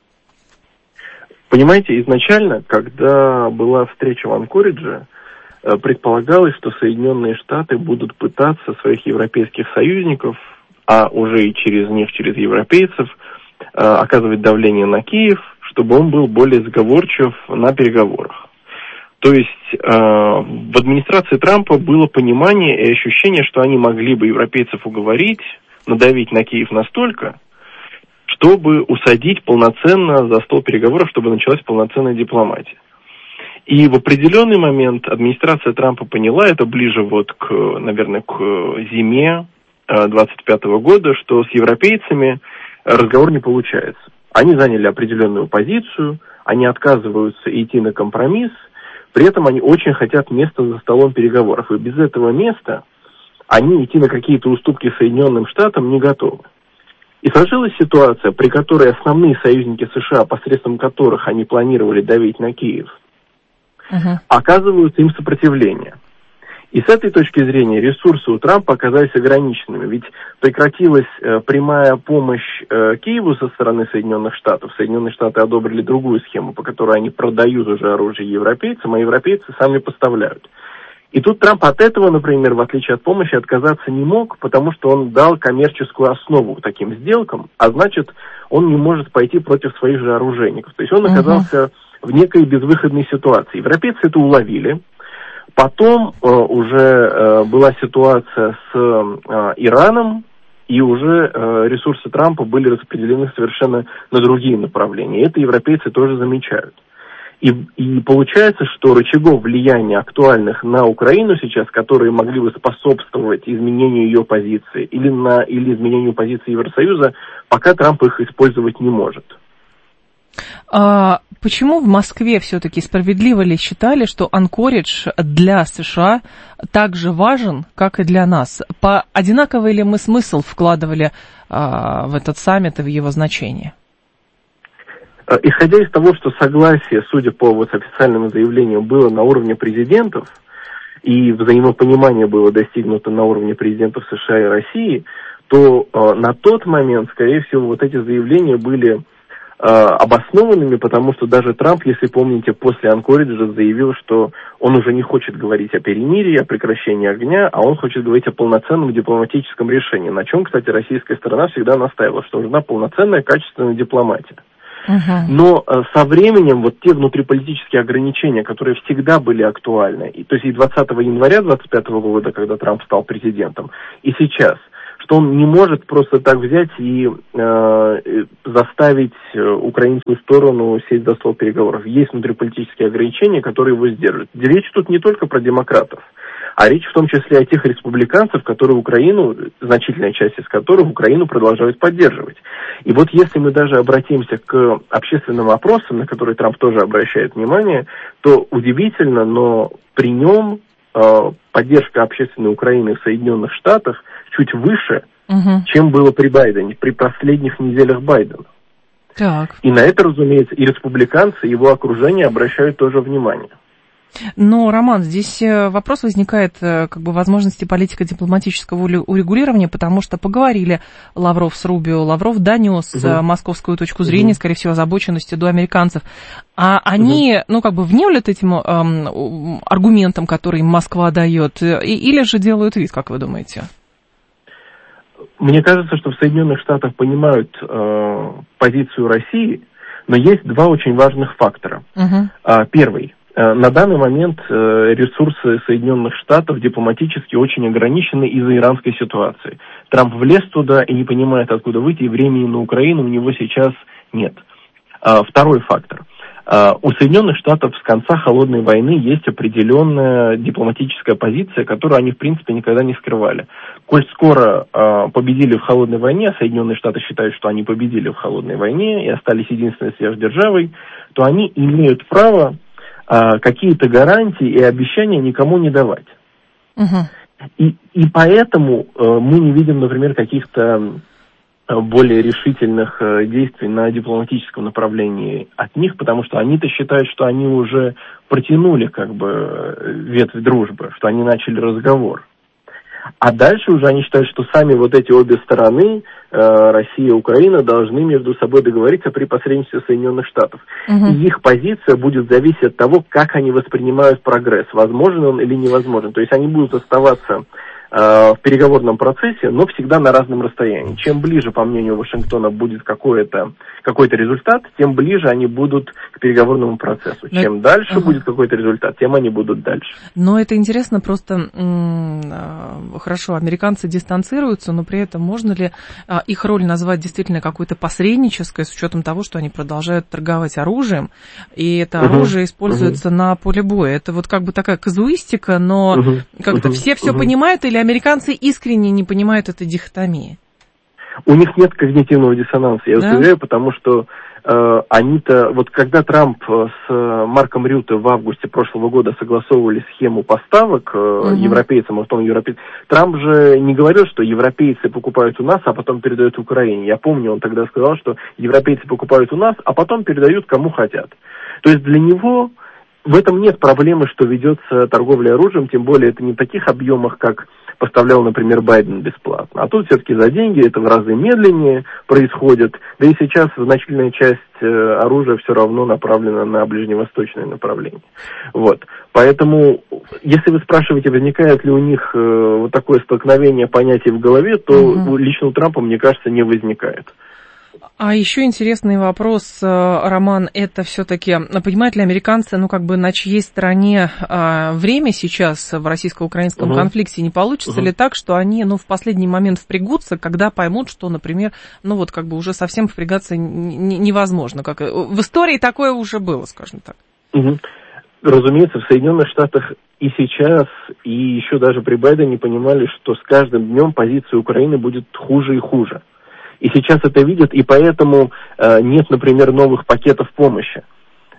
Понимаете, изначально, когда была встреча в Анкоридже, предполагалось, что Соединенные Штаты будут пытаться своих европейских союзников, а уже и через них, через европейцев, э, оказывать давление на Киев, чтобы он был более сговорчив на переговорах. То есть э, в администрации Трампа было понимание и ощущение, что они могли бы европейцев уговорить, надавить на Киев настолько, чтобы усадить полноценно за стол переговоров, чтобы началась полноценная дипломатия. И в определенный момент администрация Трампа поняла, это ближе вот к, наверное, к зиме двадцать пятого года, что с европейцами разговор не получается. Они заняли определенную позицию, они отказываются идти на компромисс, при этом они очень хотят места за столом переговоров. И без этого места они идти на какие-то уступки Соединенным Штатам не готовы. И сложилась ситуация, при которой основные союзники США, посредством которых они планировали давить на Киев, uh-huh. оказывают им сопротивление. И с этой точки зрения ресурсы у Трампа оказались ограниченными, ведь прекратилась э, прямая помощь э, Киеву со стороны Соединенных Штатов. Соединенные Штаты одобрили другую схему, по которой они продают уже оружие европейцам, а европейцы сами поставляют. И тут Трамп от этого, например, в отличие от помощи, отказаться не мог, потому что он дал коммерческую основу таким сделкам, а значит, он не может пойти против своих же оружейников. То есть он оказался uh-huh. в некой безвыходной ситуации. Европейцы это уловили. Потом э, уже э, была ситуация с э, Ираном, и уже э, ресурсы Трампа были распределены совершенно на другие направления. И это европейцы тоже замечают. И, и получается, что рычагов влияния актуальных на Украину сейчас, которые могли бы способствовать изменению ее позиции или, на, или изменению позиции Евросоюза, пока Трамп их использовать не может. А, почему в Москве все-таки справедливо ли считали, что Анкоридж для США так же важен, как и для нас? По одинаковый ли мы смысл вкладывали а, в этот саммит и в его значение? Исходя из того, что согласие, судя по вот официальному заявлению, было на уровне президентов, и взаимопонимание было достигнуто на уровне президентов США и России, то э, на тот момент, скорее всего, вот эти заявления были э, обоснованными, потому что даже Трамп, если помните, после Анкориджа заявил, что он уже не хочет говорить о перемирии, о прекращении огня, а он хочет говорить о полноценном дипломатическом решении, на чем, кстати, российская сторона всегда настаивала, что нужна полноценная, качественная дипломатия. Uh-huh. Но э, со временем вот те внутриполитические ограничения, которые всегда были актуальны, и, то есть и двадцатого января двадцать пятого года, когда Трамп стал президентом, и сейчас, что он не может просто так взять и э, заставить украинскую сторону сесть за стол переговоров. Есть внутриполитические ограничения, которые его сдерживают. Речь тут не только про демократов, а речь в том числе о тех республиканцев, которые Украину, значительная часть из которых Украину продолжают поддерживать. И вот если мы даже обратимся к общественным опросам, на которые Трамп тоже обращает внимание, то удивительно, но при нем э, поддержка общественной Украины в Соединенных Штатах чуть выше, угу. чем было при Байдене, при последних неделях Байдена. Так. И на это, разумеется, и республиканцы, и его окружение обращают тоже внимание. Но, Роман, здесь вопрос возникает как бы возможности политико-дипломатического урегулирования, потому что поговорили Лавров с Рубио, Лавров донес угу. московскую точку зрения, угу. скорее всего, озабоченности до американцев. А они, угу. ну, как бы внемлят этим эм, аргументам, которые им Москва дает, и, или же делают вид, как вы думаете? Мне кажется, что в Соединенных Штатах понимают э, позицию России, но есть два очень важных фактора. Угу. А, первый. На данный момент ресурсы Соединенных Штатов дипломатически очень ограничены из-за иранской ситуации. Трамп влез туда и не понимает, откуда выйти, и времени на Украину у него сейчас нет. Второй фактор. У Соединенных Штатов с конца холодной войны есть определенная дипломатическая позиция, которую они, в принципе, никогда не скрывали. Коль скоро победили в холодной войне, а Соединенные Штаты считают, что они победили в холодной войне и остались единственной сверхдержавой, то они имеют право какие-то гарантии и обещания никому не давать. Uh-huh. И, и поэтому э, мы не видим, например, каких-то более решительных э, действий на дипломатическом направлении от них, потому что они-то считают, что они уже протянули как бы ветвь дружбы, что они начали разговор. А дальше уже они считают, что сами вот эти обе стороны, э, Россия и Украина, должны между собой договориться при посредничестве Соединенных Штатов. Угу. И их позиция будет зависеть от того, как они воспринимают прогресс, возможен он или невозможен. То есть они будут оставаться в переговорном процессе, но всегда на разном расстоянии. Чем ближе, по мнению Вашингтона, будет какой-то, какой-то результат, тем ближе они будут к переговорному процессу. Но... Чем дальше ага. будет какой-то результат, тем они будут дальше. Но это интересно, просто хорошо, американцы дистанцируются, но при этом можно ли их роль назвать действительно какой-то посреднической, с учетом того, что они продолжают торговать оружием, и это угу. оружие используется угу. на поле боя. Это вот как бы такая казуистика, но угу. как-то угу. все все угу. понимают, или американцы искренне не понимают этой дихотомии? У них нет когнитивного диссонанса, я да? уверяю, потому что э, они-то, вот когда Трамп с Марком Рютте в августе прошлого года согласовывали схему поставок э, угу. европейцам, а потом европейцам, Трамп же не говорил, что европейцы покупают у нас, а потом передают Украине. Я помню, он тогда сказал, что европейцы покупают у нас, а потом передают кому хотят. То есть для него в этом нет проблемы, что ведется торговля оружием, тем более это не в таких объемах, как поставлял, например, Байден бесплатно. А тут все-таки за деньги, это в разы медленнее происходит. Да и сейчас значительная часть оружия все равно направлена на ближневосточное направление. Вот. Поэтому, если вы спрашиваете, возникает ли у них вот такое столкновение понятий в голове, то угу. лично у Трампа, мне кажется, не возникает. А еще интересный вопрос, Роман, это все-таки, понимают ли американцы, ну, как бы, на чьей стороне а, время сейчас в российско-украинском угу. конфликте? Не получится угу. ли так, что они, ну, в последний момент впрягутся, когда поймут, что, например, ну, вот, как бы, уже совсем впрягаться н- невозможно? Как... В истории такое уже было, скажем так. Угу. Разумеется, в Соединенных Штатах и сейчас, и еще даже при Байдене понимали, что с каждым днем позиция Украины будет хуже и хуже. И сейчас это видят, и поэтому э, нет, например, новых пакетов помощи.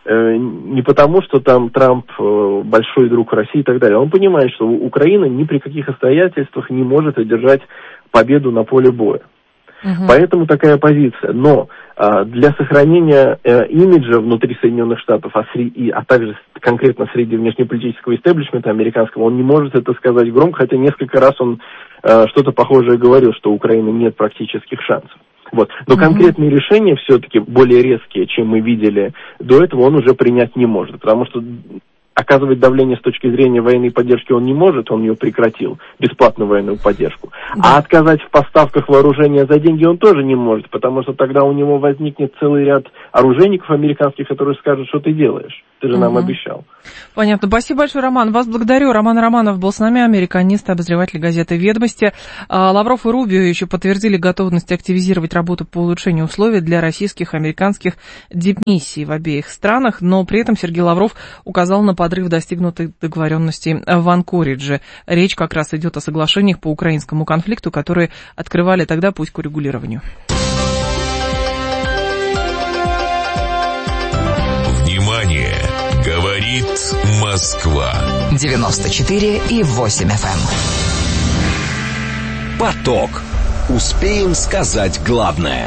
не потому, что там Трамп большой друг России и так далее. Он понимает, что Украина ни при каких обстоятельствах не может одержать победу на поле боя. Uh-huh. Поэтому такая позиция. Но а, для сохранения а, имиджа внутри Соединенных Штатов, а, среди, а также конкретно среди внешнеполитического истеблишмента американского, он не может это сказать громко, хотя несколько раз он а, что-то похожее говорил, что у Украины нет практических шансов. Вот. Но uh-huh. конкретные решения все-таки более резкие, чем мы видели до этого, он уже принять не может, потому что оказывать давление с точки зрения военной поддержки он не может, он ее прекратил, бесплатную военную поддержку. Да. А отказать в поставках вооружения за деньги он тоже не может, потому что тогда у него возникнет целый ряд оружейников американских, которые скажут, что ты делаешь, ты же угу. нам обещал. Понятно. Спасибо большое, Роман. Вас благодарю. Роман Романов был с нами, американист, обозреватель газеты «Ведомости». Лавров и Рубио еще подтвердили готовность активизировать работу по улучшению условий для российских и американских дипмиссий в обеих странах, но при этом Сергей Лавров указал на подрыв достигнутой договоренности в Анкоридже. Речь как раз идет о соглашениях по украинскому конфликту, которые открывали тогда путь к урегулированию. Внимание! Говорит Москва. девяносто четыре и восемь эф эм. Поток. Успеем сказать главное.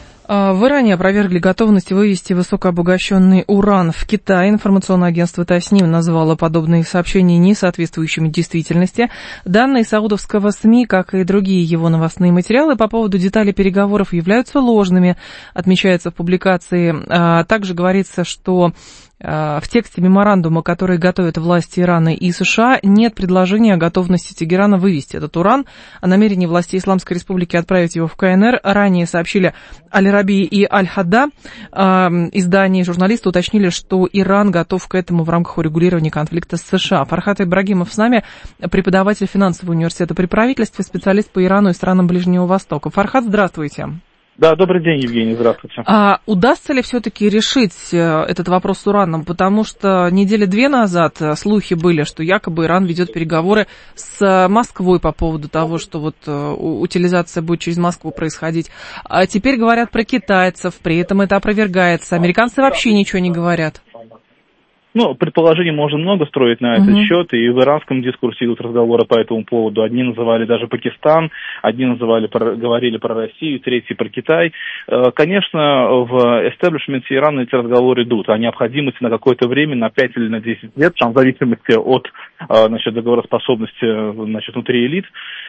В Иране опровергли готовность вывести высокообогащенный уран в Китай. Информационное агентство Тасним назвало подобные сообщения несоответствующими действительности. Данные саудовского СМИ, как и другие его новостные материалы по поводу деталей переговоров, являются ложными, отмечается в публикации. Также говорится, что в тексте меморандума, который готовят власти Ирана и США, нет предложения о готовности Тегерана вывести этот уран, о намерении властей Исламской Республики отправить его в ка эн эр. Ранее сообщили Аль-Раби и Аль-Хадда. Издания и журналисты уточнили, что Иран готов к этому в рамках урегулирования конфликта с США. Фархат Ибрагимов с нами, преподаватель финансового университета при правительстве, специалист по Ирану и странам Ближнего Востока. Фархат, здравствуйте. Да, добрый день, Евгений, здравствуйте. А удастся ли все-таки решить этот вопрос с ураном? Потому что недели две назад слухи были, что якобы Иран ведет переговоры с Москвой по поводу того, что вот утилизация будет через Москву происходить. А теперь говорят про китайцев, при этом это опровергается. Американцы вообще ничего не говорят. Ну, предположений можно много строить на этот uh-huh. счет, и в иранском дискурсе идут разговоры по этому поводу. Одни называли даже Пакистан, одни называли, говорили про Россию, третьи про Китай. Конечно, в эстеблишменте Ирана эти разговоры идут о необходимости на какое-то время, на пять или на десять лет, там, в зависимости от, значит, договороспособности, значит, внутри элит,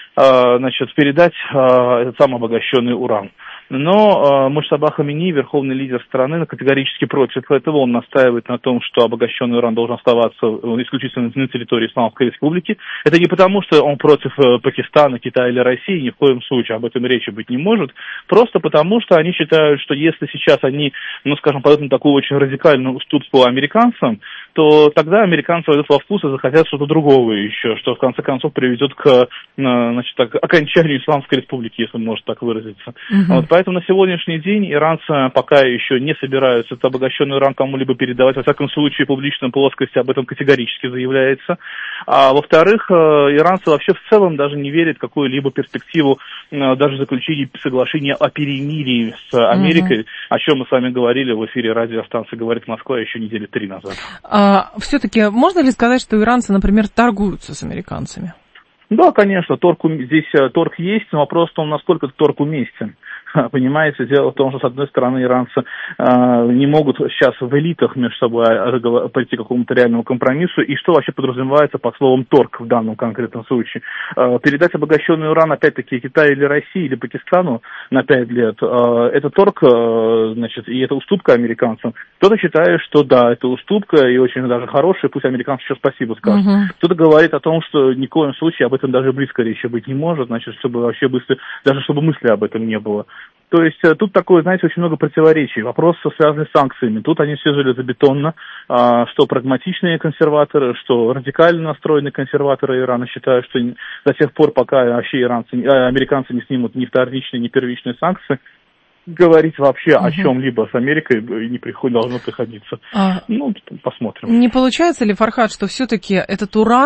значит, передать этот самый обогащенный уран. Но э, Муджтаба Хамини, верховный лидер страны, категорически против этого. Он настаивает на том, что обогащенный уран должен оставаться исключительно на территории Исламской Республики. Это не потому, что он против э, Пакистана, Китая или России, ни в коем случае об этом речи быть не может. Просто потому, что они считают, что если сейчас они, ну, скажем, пойдут на такую очень радикальную уступку американцам, то тогда американцы войдут во вкус и захотят что-то другого еще, что в конце концов приведет к, значит, так, окончанию Исламской Республики, если можно так выразиться. Uh-huh. Вот, поэтому на сегодняшний день иранцы пока еще не собираются этот обогащенный уран кому-либо передавать, во всяком случае, в публичной плоскости об этом категорически заявляется. А во-вторых, иранцы вообще в целом даже не верят в какую-либо перспективу даже заключения соглашения о перемирии с Америкой, uh-huh. о чем мы с вами говорили в эфире радиостанции «Говорит Москва» еще недели три назад. А, все-таки можно ли сказать, что иранцы, например, торгуются с американцами? Да, конечно, торг, здесь торг есть, но вопрос в том, насколько этот торг уместен. Понимаете, дело в том, что, с одной стороны, иранцы э, не могут сейчас в элитах между собой пойти к какому-то реальному компромиссу, и что вообще подразумевается под словом торг в данном конкретном случае. Э, передать обогащенный уран, опять-таки, Китаю или России, или Пакистану на пять лет, э, это торг, э, значит, и это уступка американцам. Кто-то считает, что да, это уступка, и очень даже хорошая, пусть американцы еще спасибо скажут. Uh-huh. Кто-то говорит о том, что ни в коем случае об этом даже близко речи быть не может, значит, чтобы вообще быстро, даже чтобы мысли об этом не было. То есть тут такое, знаете, очень много противоречий. Вопрос связан с санкциями. Тут они все железобетонно, что прагматичные консерваторы, что радикально настроенные консерваторы Ирана считают, что до тех пор, пока вообще иранцы, американцы не снимут ни вторичные, ни первичные санкции, говорить вообще угу. о чем-либо с Америкой не приход, должно приходиться. А... Ну, посмотрим. Не получается ли, Фархат, что все-таки этот уран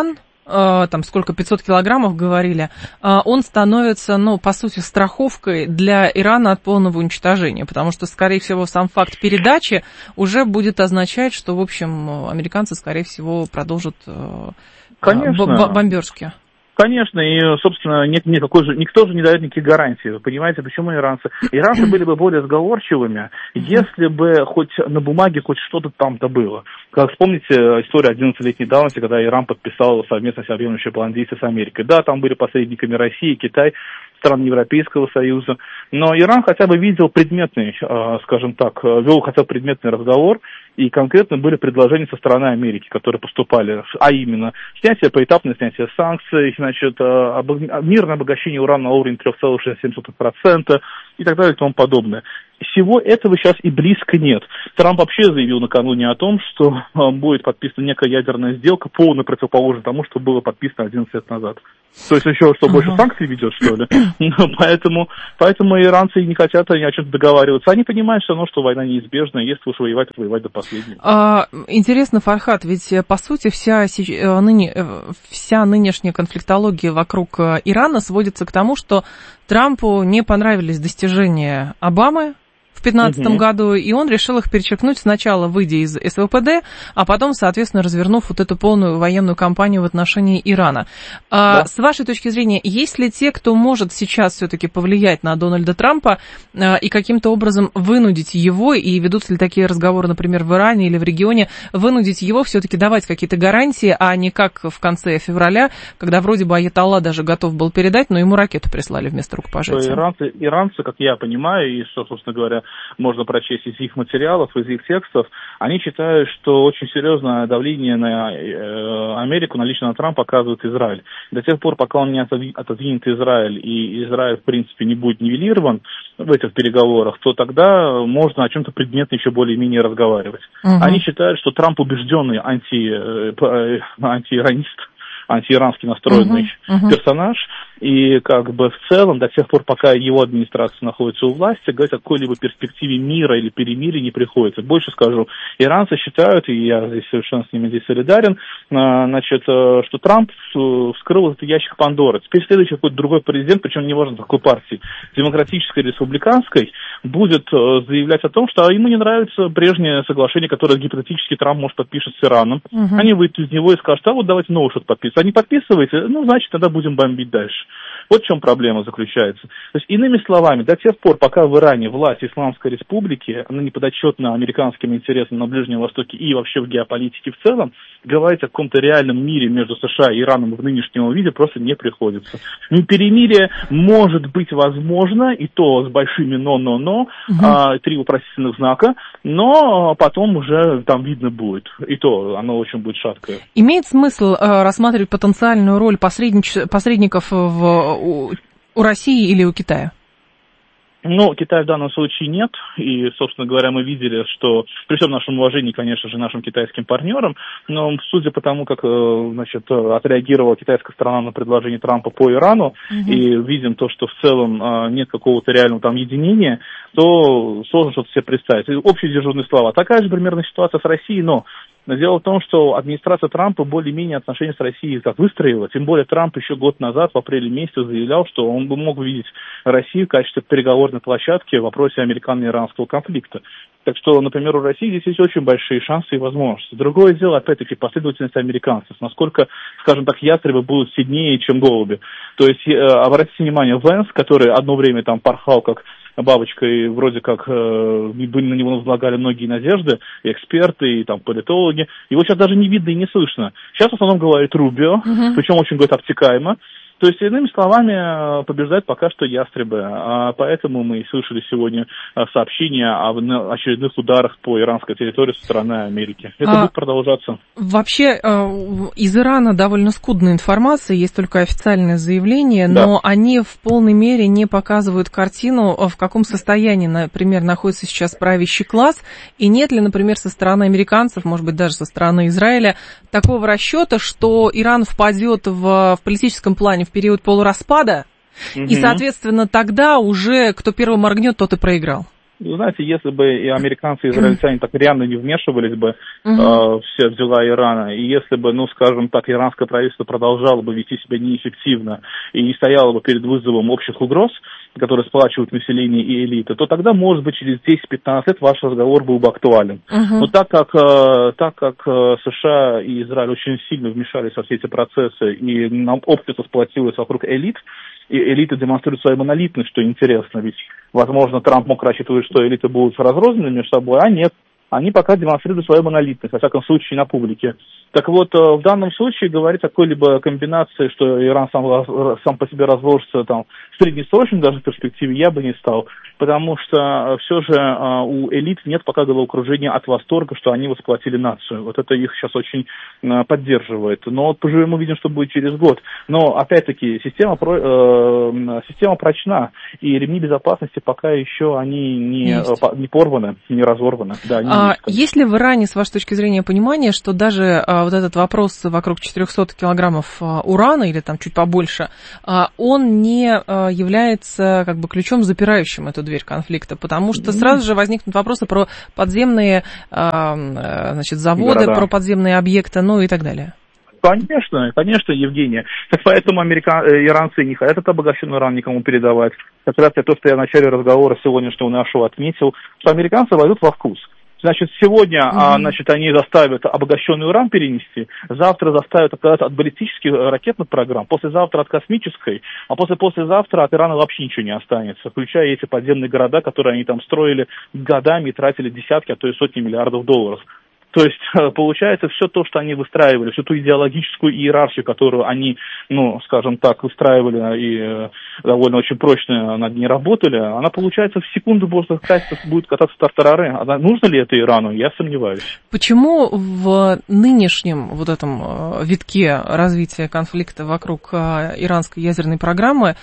там сколько, пятьсот килограммов говорили, он становится, ну, по сути, страховкой для Ирана от полного уничтожения, потому что, скорее всего, сам факт передачи уже будет означать, что, в общем, американцы, скорее всего, продолжат Конечно. бомбежки. Конечно, и, собственно, нет, никакой же, никто же не дает никаких гарантий. Вы понимаете, почему иранцы? Иранцы были бы более сговорчивыми, если бы хоть на бумаге хоть что-то там-то было. Как вспомните историю одиннадцатилетней давности, когда Иран подписал совместно всеобъемлющий план действий с Америкой. Да, там были посредниками России, Китай, стран Европейского Союза, но Иран хотя бы видел предметный, скажем так, вел хотя бы предметный разговор, и конкретно были предложения со стороны Америки, которые поступали, а именно снятие, поэтапное снятие санкций, значит, мирное обогащение урана на уровне три целых шесть десятых процента и так далее и тому подобное. Всего этого сейчас и близко нет. Трамп вообще заявил накануне о том, что будет подписана некая ядерная сделка, полно противоположна тому, что было подписано одиннадцать лет назад. То есть еще что, больше санкций ведет, что ли? Поэтому, поэтому иранцы не хотят ни о чем договариваться. Они понимают все равно, что война неизбежна, если уж воевать, то воевать до последнего. А, интересно, Фархад, ведь по сути вся, ныне, вся нынешняя конфликтология вокруг Ирана сводится к тому, что Трампу не понравились достижения Обамы в две тысячи пятнадцатом угу. году, и он решил их перечеркнуть сначала, выйдя из эс вэ пэ дэ, а потом, соответственно, развернув вот эту полную военную кампанию в отношении Ирана. Да. А, с вашей точки зрения, есть ли те, кто может сейчас все-таки повлиять на Дональда Трампа а, и каким-то образом вынудить его, и ведутся ли такие разговоры, например, в Иране или в регионе, вынудить его все-таки давать какие-то гарантии, а не как в конце февраля, когда вроде бы Аятолла даже готов был передать, но ему ракету прислали вместо рукопожатия? Иранцы, иранцы, как я понимаю, и, что, собственно говоря, можно прочесть из их материалов, из их текстов, они считают, что очень серьезное давление на э, Америку, на лично на Трампа оказывает Израиль. До тех пор, пока он не отодвинет Израиль, и Израиль, в принципе, не будет нивелирован в этих переговорах, то тогда можно о чем-то предметно еще более-менее разговаривать. Uh-huh. Они считают, что Трамп убежденный анти, э, антииронист, антииранский настроенный uh-huh. Uh-huh. персонаж, и как бы в целом до тех пор, пока его администрация находится у власти, говорить о какой-либо перспективе мира или перемирия не приходится. Больше скажу, иранцы считают, и я здесь совершенно с ними здесь солидарен, значит, что Трамп вскрыл этот ящик Пандоры. Теперь следующий какой-то другой президент, причем неважно какой партии, демократической или республиканской, будет заявлять о том, что ему не нравится прежнее соглашение, которое гипотетически Трамп может подпишет с Ираном. Uh-huh. Они выйдут из него и скажут, а вот давайте новое что-то подписывать. А не подписываете, ну, значит, тогда будем бомбить дальше. Вот в чем проблема заключается. То есть, иными словами, до тех пор, пока в Иране власть Исламской Республики, она не подотчетна американским интересам на Ближнем Востоке и вообще в геополитике в целом, говорить о каком-то реальном мире между США и Ираном в нынешнем виде просто не приходится. Перемирие может быть возможно, и то с большими но-но-но, угу. а, три вопросительных знака, но потом уже там видно будет. И то оно очень будет шаткое. Имеет смысл э, рассматривать потенциальную роль посреднич... посредников в, у, у России или у Китая? Ну, Китая в данном случае нет, и, собственно говоря, мы видели, что, при всем нашем уважении, конечно же, нашим китайским партнерам, но судя по тому, как, значит, отреагировала китайская сторона на предложение Трампа по Ирану, угу. и видим то, что в целом нет какого-то реального там единения, то сложно что-то себе представить. Общие дежурные слова. Такая же примерно ситуация с Россией, но Но дело в том, что администрация Трампа более-менее отношения с Россией так выстроила. Тем более Трамп еще год назад, в апреле месяце, заявлял, что он бы мог видеть Россию в качестве переговорной площадки в вопросе американо-иранского конфликта. Так что, например, у России здесь есть очень большие шансы и возможности. Другое дело, опять-таки, последовательность американцев. Насколько, скажем так, ястребы будут сильнее, чем голуби. То есть, э, обратите внимание, Венс, который одно время там порхал как бабочка, и вроде как э, на него возлагали многие надежды, и эксперты, и там политологи. Его сейчас даже не видно и не слышно. Сейчас в основном говорит Рубио, uh-huh. причем очень, говорит, обтекаемо. То есть, иными словами, побеждают пока что ястребы. А поэтому мы слышали сегодня сообщения о очередных ударах по иранской территории со стороны Америки. Это а, будет продолжаться. Вообще, из Ирана довольно скудная информация, есть только официальное заявление, да. но они в полной мере не показывают картину, в каком состоянии, например, находится сейчас правящий класс, и нет ли, например, со стороны американцев, может быть, даже со стороны Израиля, такого расчета, что Иран впадет в, в политическом плане в период полураспада, угу. и, соответственно, тогда уже кто первым моргнет, тот и проиграл. Вы знаете, если бы и американцы, и израильтяне так реально не вмешивались бы uh-huh. э, все в дела Ирана, и если бы, ну, скажем так, иранское правительство продолжало бы вести себя неэффективно и не стояло бы перед вызовом общих угроз, которые сплачивают население и элиты, то тогда, может быть, через десять-пятнадцать лет ваш разговор был бы актуален. Uh-huh. Но так как, э, так как э, США и Израиль очень сильно вмешались во все эти процессы, и нам общество сплотилось вокруг элит, и элиты демонстрируют свою монолитность, что интересно, ведь, возможно, Трамп мог рассчитывать, что элиты будут разрознены между собой, а нет. Они пока демонстрируют свою монолитность, во всяком случае, на публике. Так вот, в данном случае говорить о какой-либо комбинации, что Иран сам, сам по себе разложится там, в среднесрочной даже перспективе, я бы не стал. Потому что все же у элит нет пока головокружения от восторга, что они восплотили нацию. Вот это их сейчас очень поддерживает. Но вот поживем, увидим, что будет через год. Но, опять-таки, система, э, система прочна, и ремни безопасности пока еще они не, не порваны, не разорваны. Да, не а есть ли в Иране, с вашей точки зрения, понимание, что даже а, вот этот вопрос вокруг четыреста килограммов а, урана, или там чуть побольше, а, он не а, является как бы ключом, запирающим эту дверь конфликта? Потому что сразу же возникнут вопросы про подземные а, значит, заводы, города, про подземные объекты, ну и так далее. Конечно, конечно, Евгения. Так поэтому американ... иранцы не хотят этот обогащенный уран никому передавать. Как раз то, что я в начале разговора сегодняшнего нашего отметил, что американцы войдут во вкус. Значит, сегодня mm-hmm. а, значит, они заставят обогащенный уран перенести, завтра заставят отказаться от баллистических ракетных программ, послезавтра от космической, а после-послезавтра от Ирана вообще ничего не останется, включая эти подземные города, которые они там строили годами и тратили десятки, а то и сотни миллиардов долларов. То есть, получается, все то, что они выстраивали, всю ту идеологическую иерархию, которую они, ну, скажем так, выстраивали и довольно очень прочно над ней работали, она, получается, в секунду просто будет кататься в тартарары. А нужно ли это Ирану? Я сомневаюсь. Почему в нынешнем вот этом витке развития конфликта вокруг иранской ядерной программы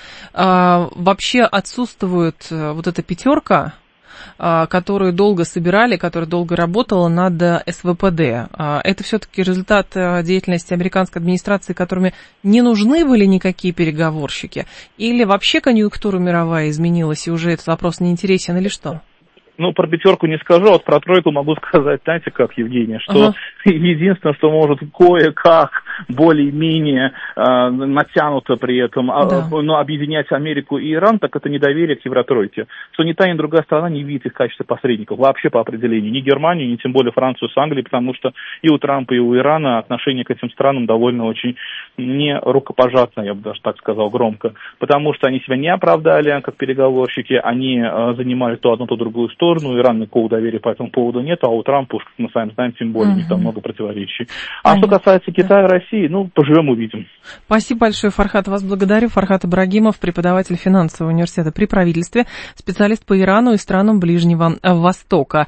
вообще отсутствует вот эта пятерка, которую долго собирали, которая долго работала над эс вэ пэ дэ. Это все-таки результат деятельности американской администрации, которыми не нужны были никакие переговорщики? Или вообще конъюнктура мировая изменилась, и уже этот вопрос не интересен, или что? Ну, про пятерку не скажу, а вот про тройку могу сказать, знаете как, Евгения, что ага. единственное, что может кое-как более-менее э, натянуто при этом, да. а, но объединять Америку и Иран, так это недоверие к Евротройке. Что ни та, ни другая страна не видит их в качестве посредников, вообще по определению. Ни Германию, ни тем более Францию с Англией, потому что и у Трампа, и у Ирана отношение к этим странам довольно очень не рукопожатное, я бы даже так сказал громко. Потому что они себя не оправдали как переговорщики, они э, занимали то одну, то другую сторону. Ну, Иран никакого доверия по этому поводу нет, а у Трампа, уж, мы сами знаем, тем более, у них там много противоречий. А что касается Китая и России, ну, поживем, увидим. Спасибо большое, Фархат, вас благодарю. Фархат Ибрагимов, преподаватель финансового университета при правительстве, специалист по Ирану и странам Ближнего Востока.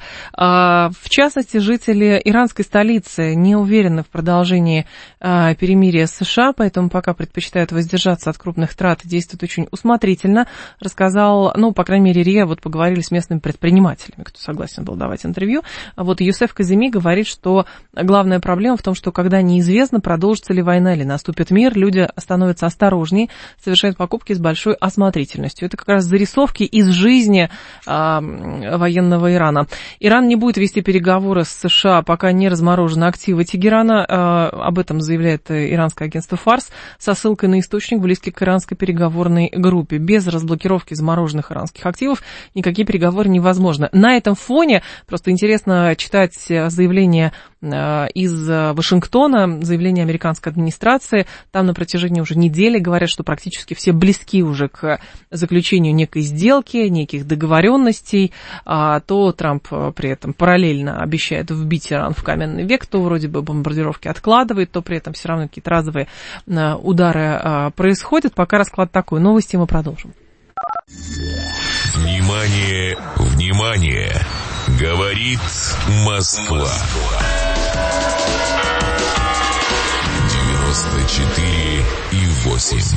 В частности, жители иранской столицы не уверены в продолжении перемирия с США, поэтому пока предпочитают воздержаться от крупных трат и действуют очень усмотрительно. Рассказал, ну, по крайней мере, РИА, вот поговорили с местными предпринимателями, кто согласен был давать интервью. А вот Юсеф Каземи говорит, что главная проблема в том, что когда неизвестно, продолжится ли война или наступит мир, люди становятся осторожнее, совершают покупки с большой осмотрительностью. Это как раз зарисовки из жизни а, военного Ирана. Иран не будет вести переговоры с США, пока не разморожены активы Тегерана. А, об этом заявляет иранское агентство Фарс со ссылкой на источник, близкий к иранской переговорной группе. Без разблокировки замороженных иранских активов никакие переговоры не возможно. На этом фоне просто интересно читать заявление из Вашингтона, заявление американской администрации. Там на протяжении уже недели говорят, что практически все близки уже к заключению некой сделки, неких договоренностей. А то Трамп при этом параллельно обещает вбить Иран в каменный век, то вроде бы бомбардировки откладывает, то при этом все равно какие-то разовые удары происходят. Пока расклад такой. Новости мы продолжим. Внимание, внимание! Говорит Москва. девяносто четыре и восемь.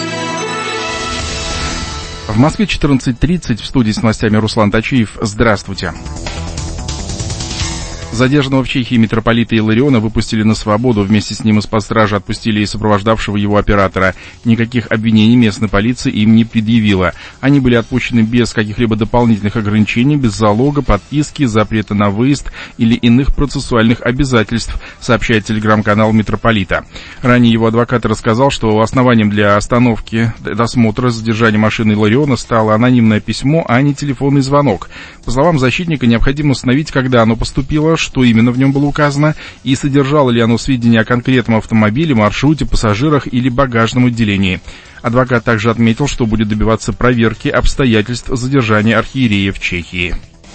В Москве четырнадцать тридцать, в студии с новостями Руслан Тачиев. Здравствуйте. Задержанного в Чехии митрополита Илариона выпустили на свободу. Вместе с ним из-под стражи отпустили и сопровождавшего его оператора. Никаких обвинений местная полиция им не предъявила. Они были отпущены без каких-либо дополнительных ограничений, без залога, подписки, запрета на выезд или иных процессуальных обязательств, сообщает телеграм-канал митрополита. Ранее его адвокат рассказал, что основанием для остановки досмотра задержания машины Илариона стало анонимное письмо, а не телефонный звонок. По словам защитника, необходимо установить, когда оно поступило, что именно в нем было указано, и содержало ли оно сведения о конкретном автомобиле, маршруте, пассажирах или багажном отделении. Адвокат также отметил, что будет добиваться проверки обстоятельств задержания архиерея в Чехии.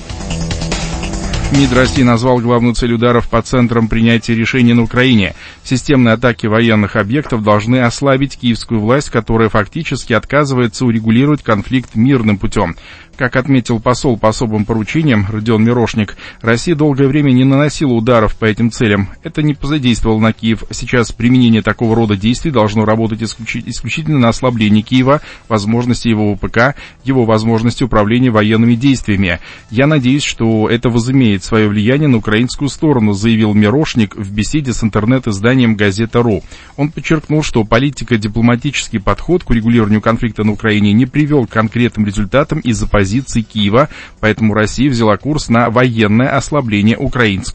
МИД России назвал главную цель ударов по центрам принятия решений на Украине. Системные атаки военных объектов должны ослабить киевскую власть, которая фактически отказывается урегулировать конфликт мирным путем. Как отметил посол по особым поручениям Родион Мирошник, Россия долгое время не наносила ударов по этим целям. Это не позадействовало на Киев. Сейчас применение такого рода действий должно работать исключительно на ослабление Киева, возможности его ВПК, его возможности управления военными действиями. Я надеюсь, что это возымеет свое влияние на украинскую сторону, заявил Мирошник в беседе с интернет-изданием «Газета.ру». Он подчеркнул, что политико-дипломатический подход к урегулированию конфликта на Украине не привел к конкретным результатам из-за позиции Киева, поэтому Россия взяла курс на военное ослабление украинского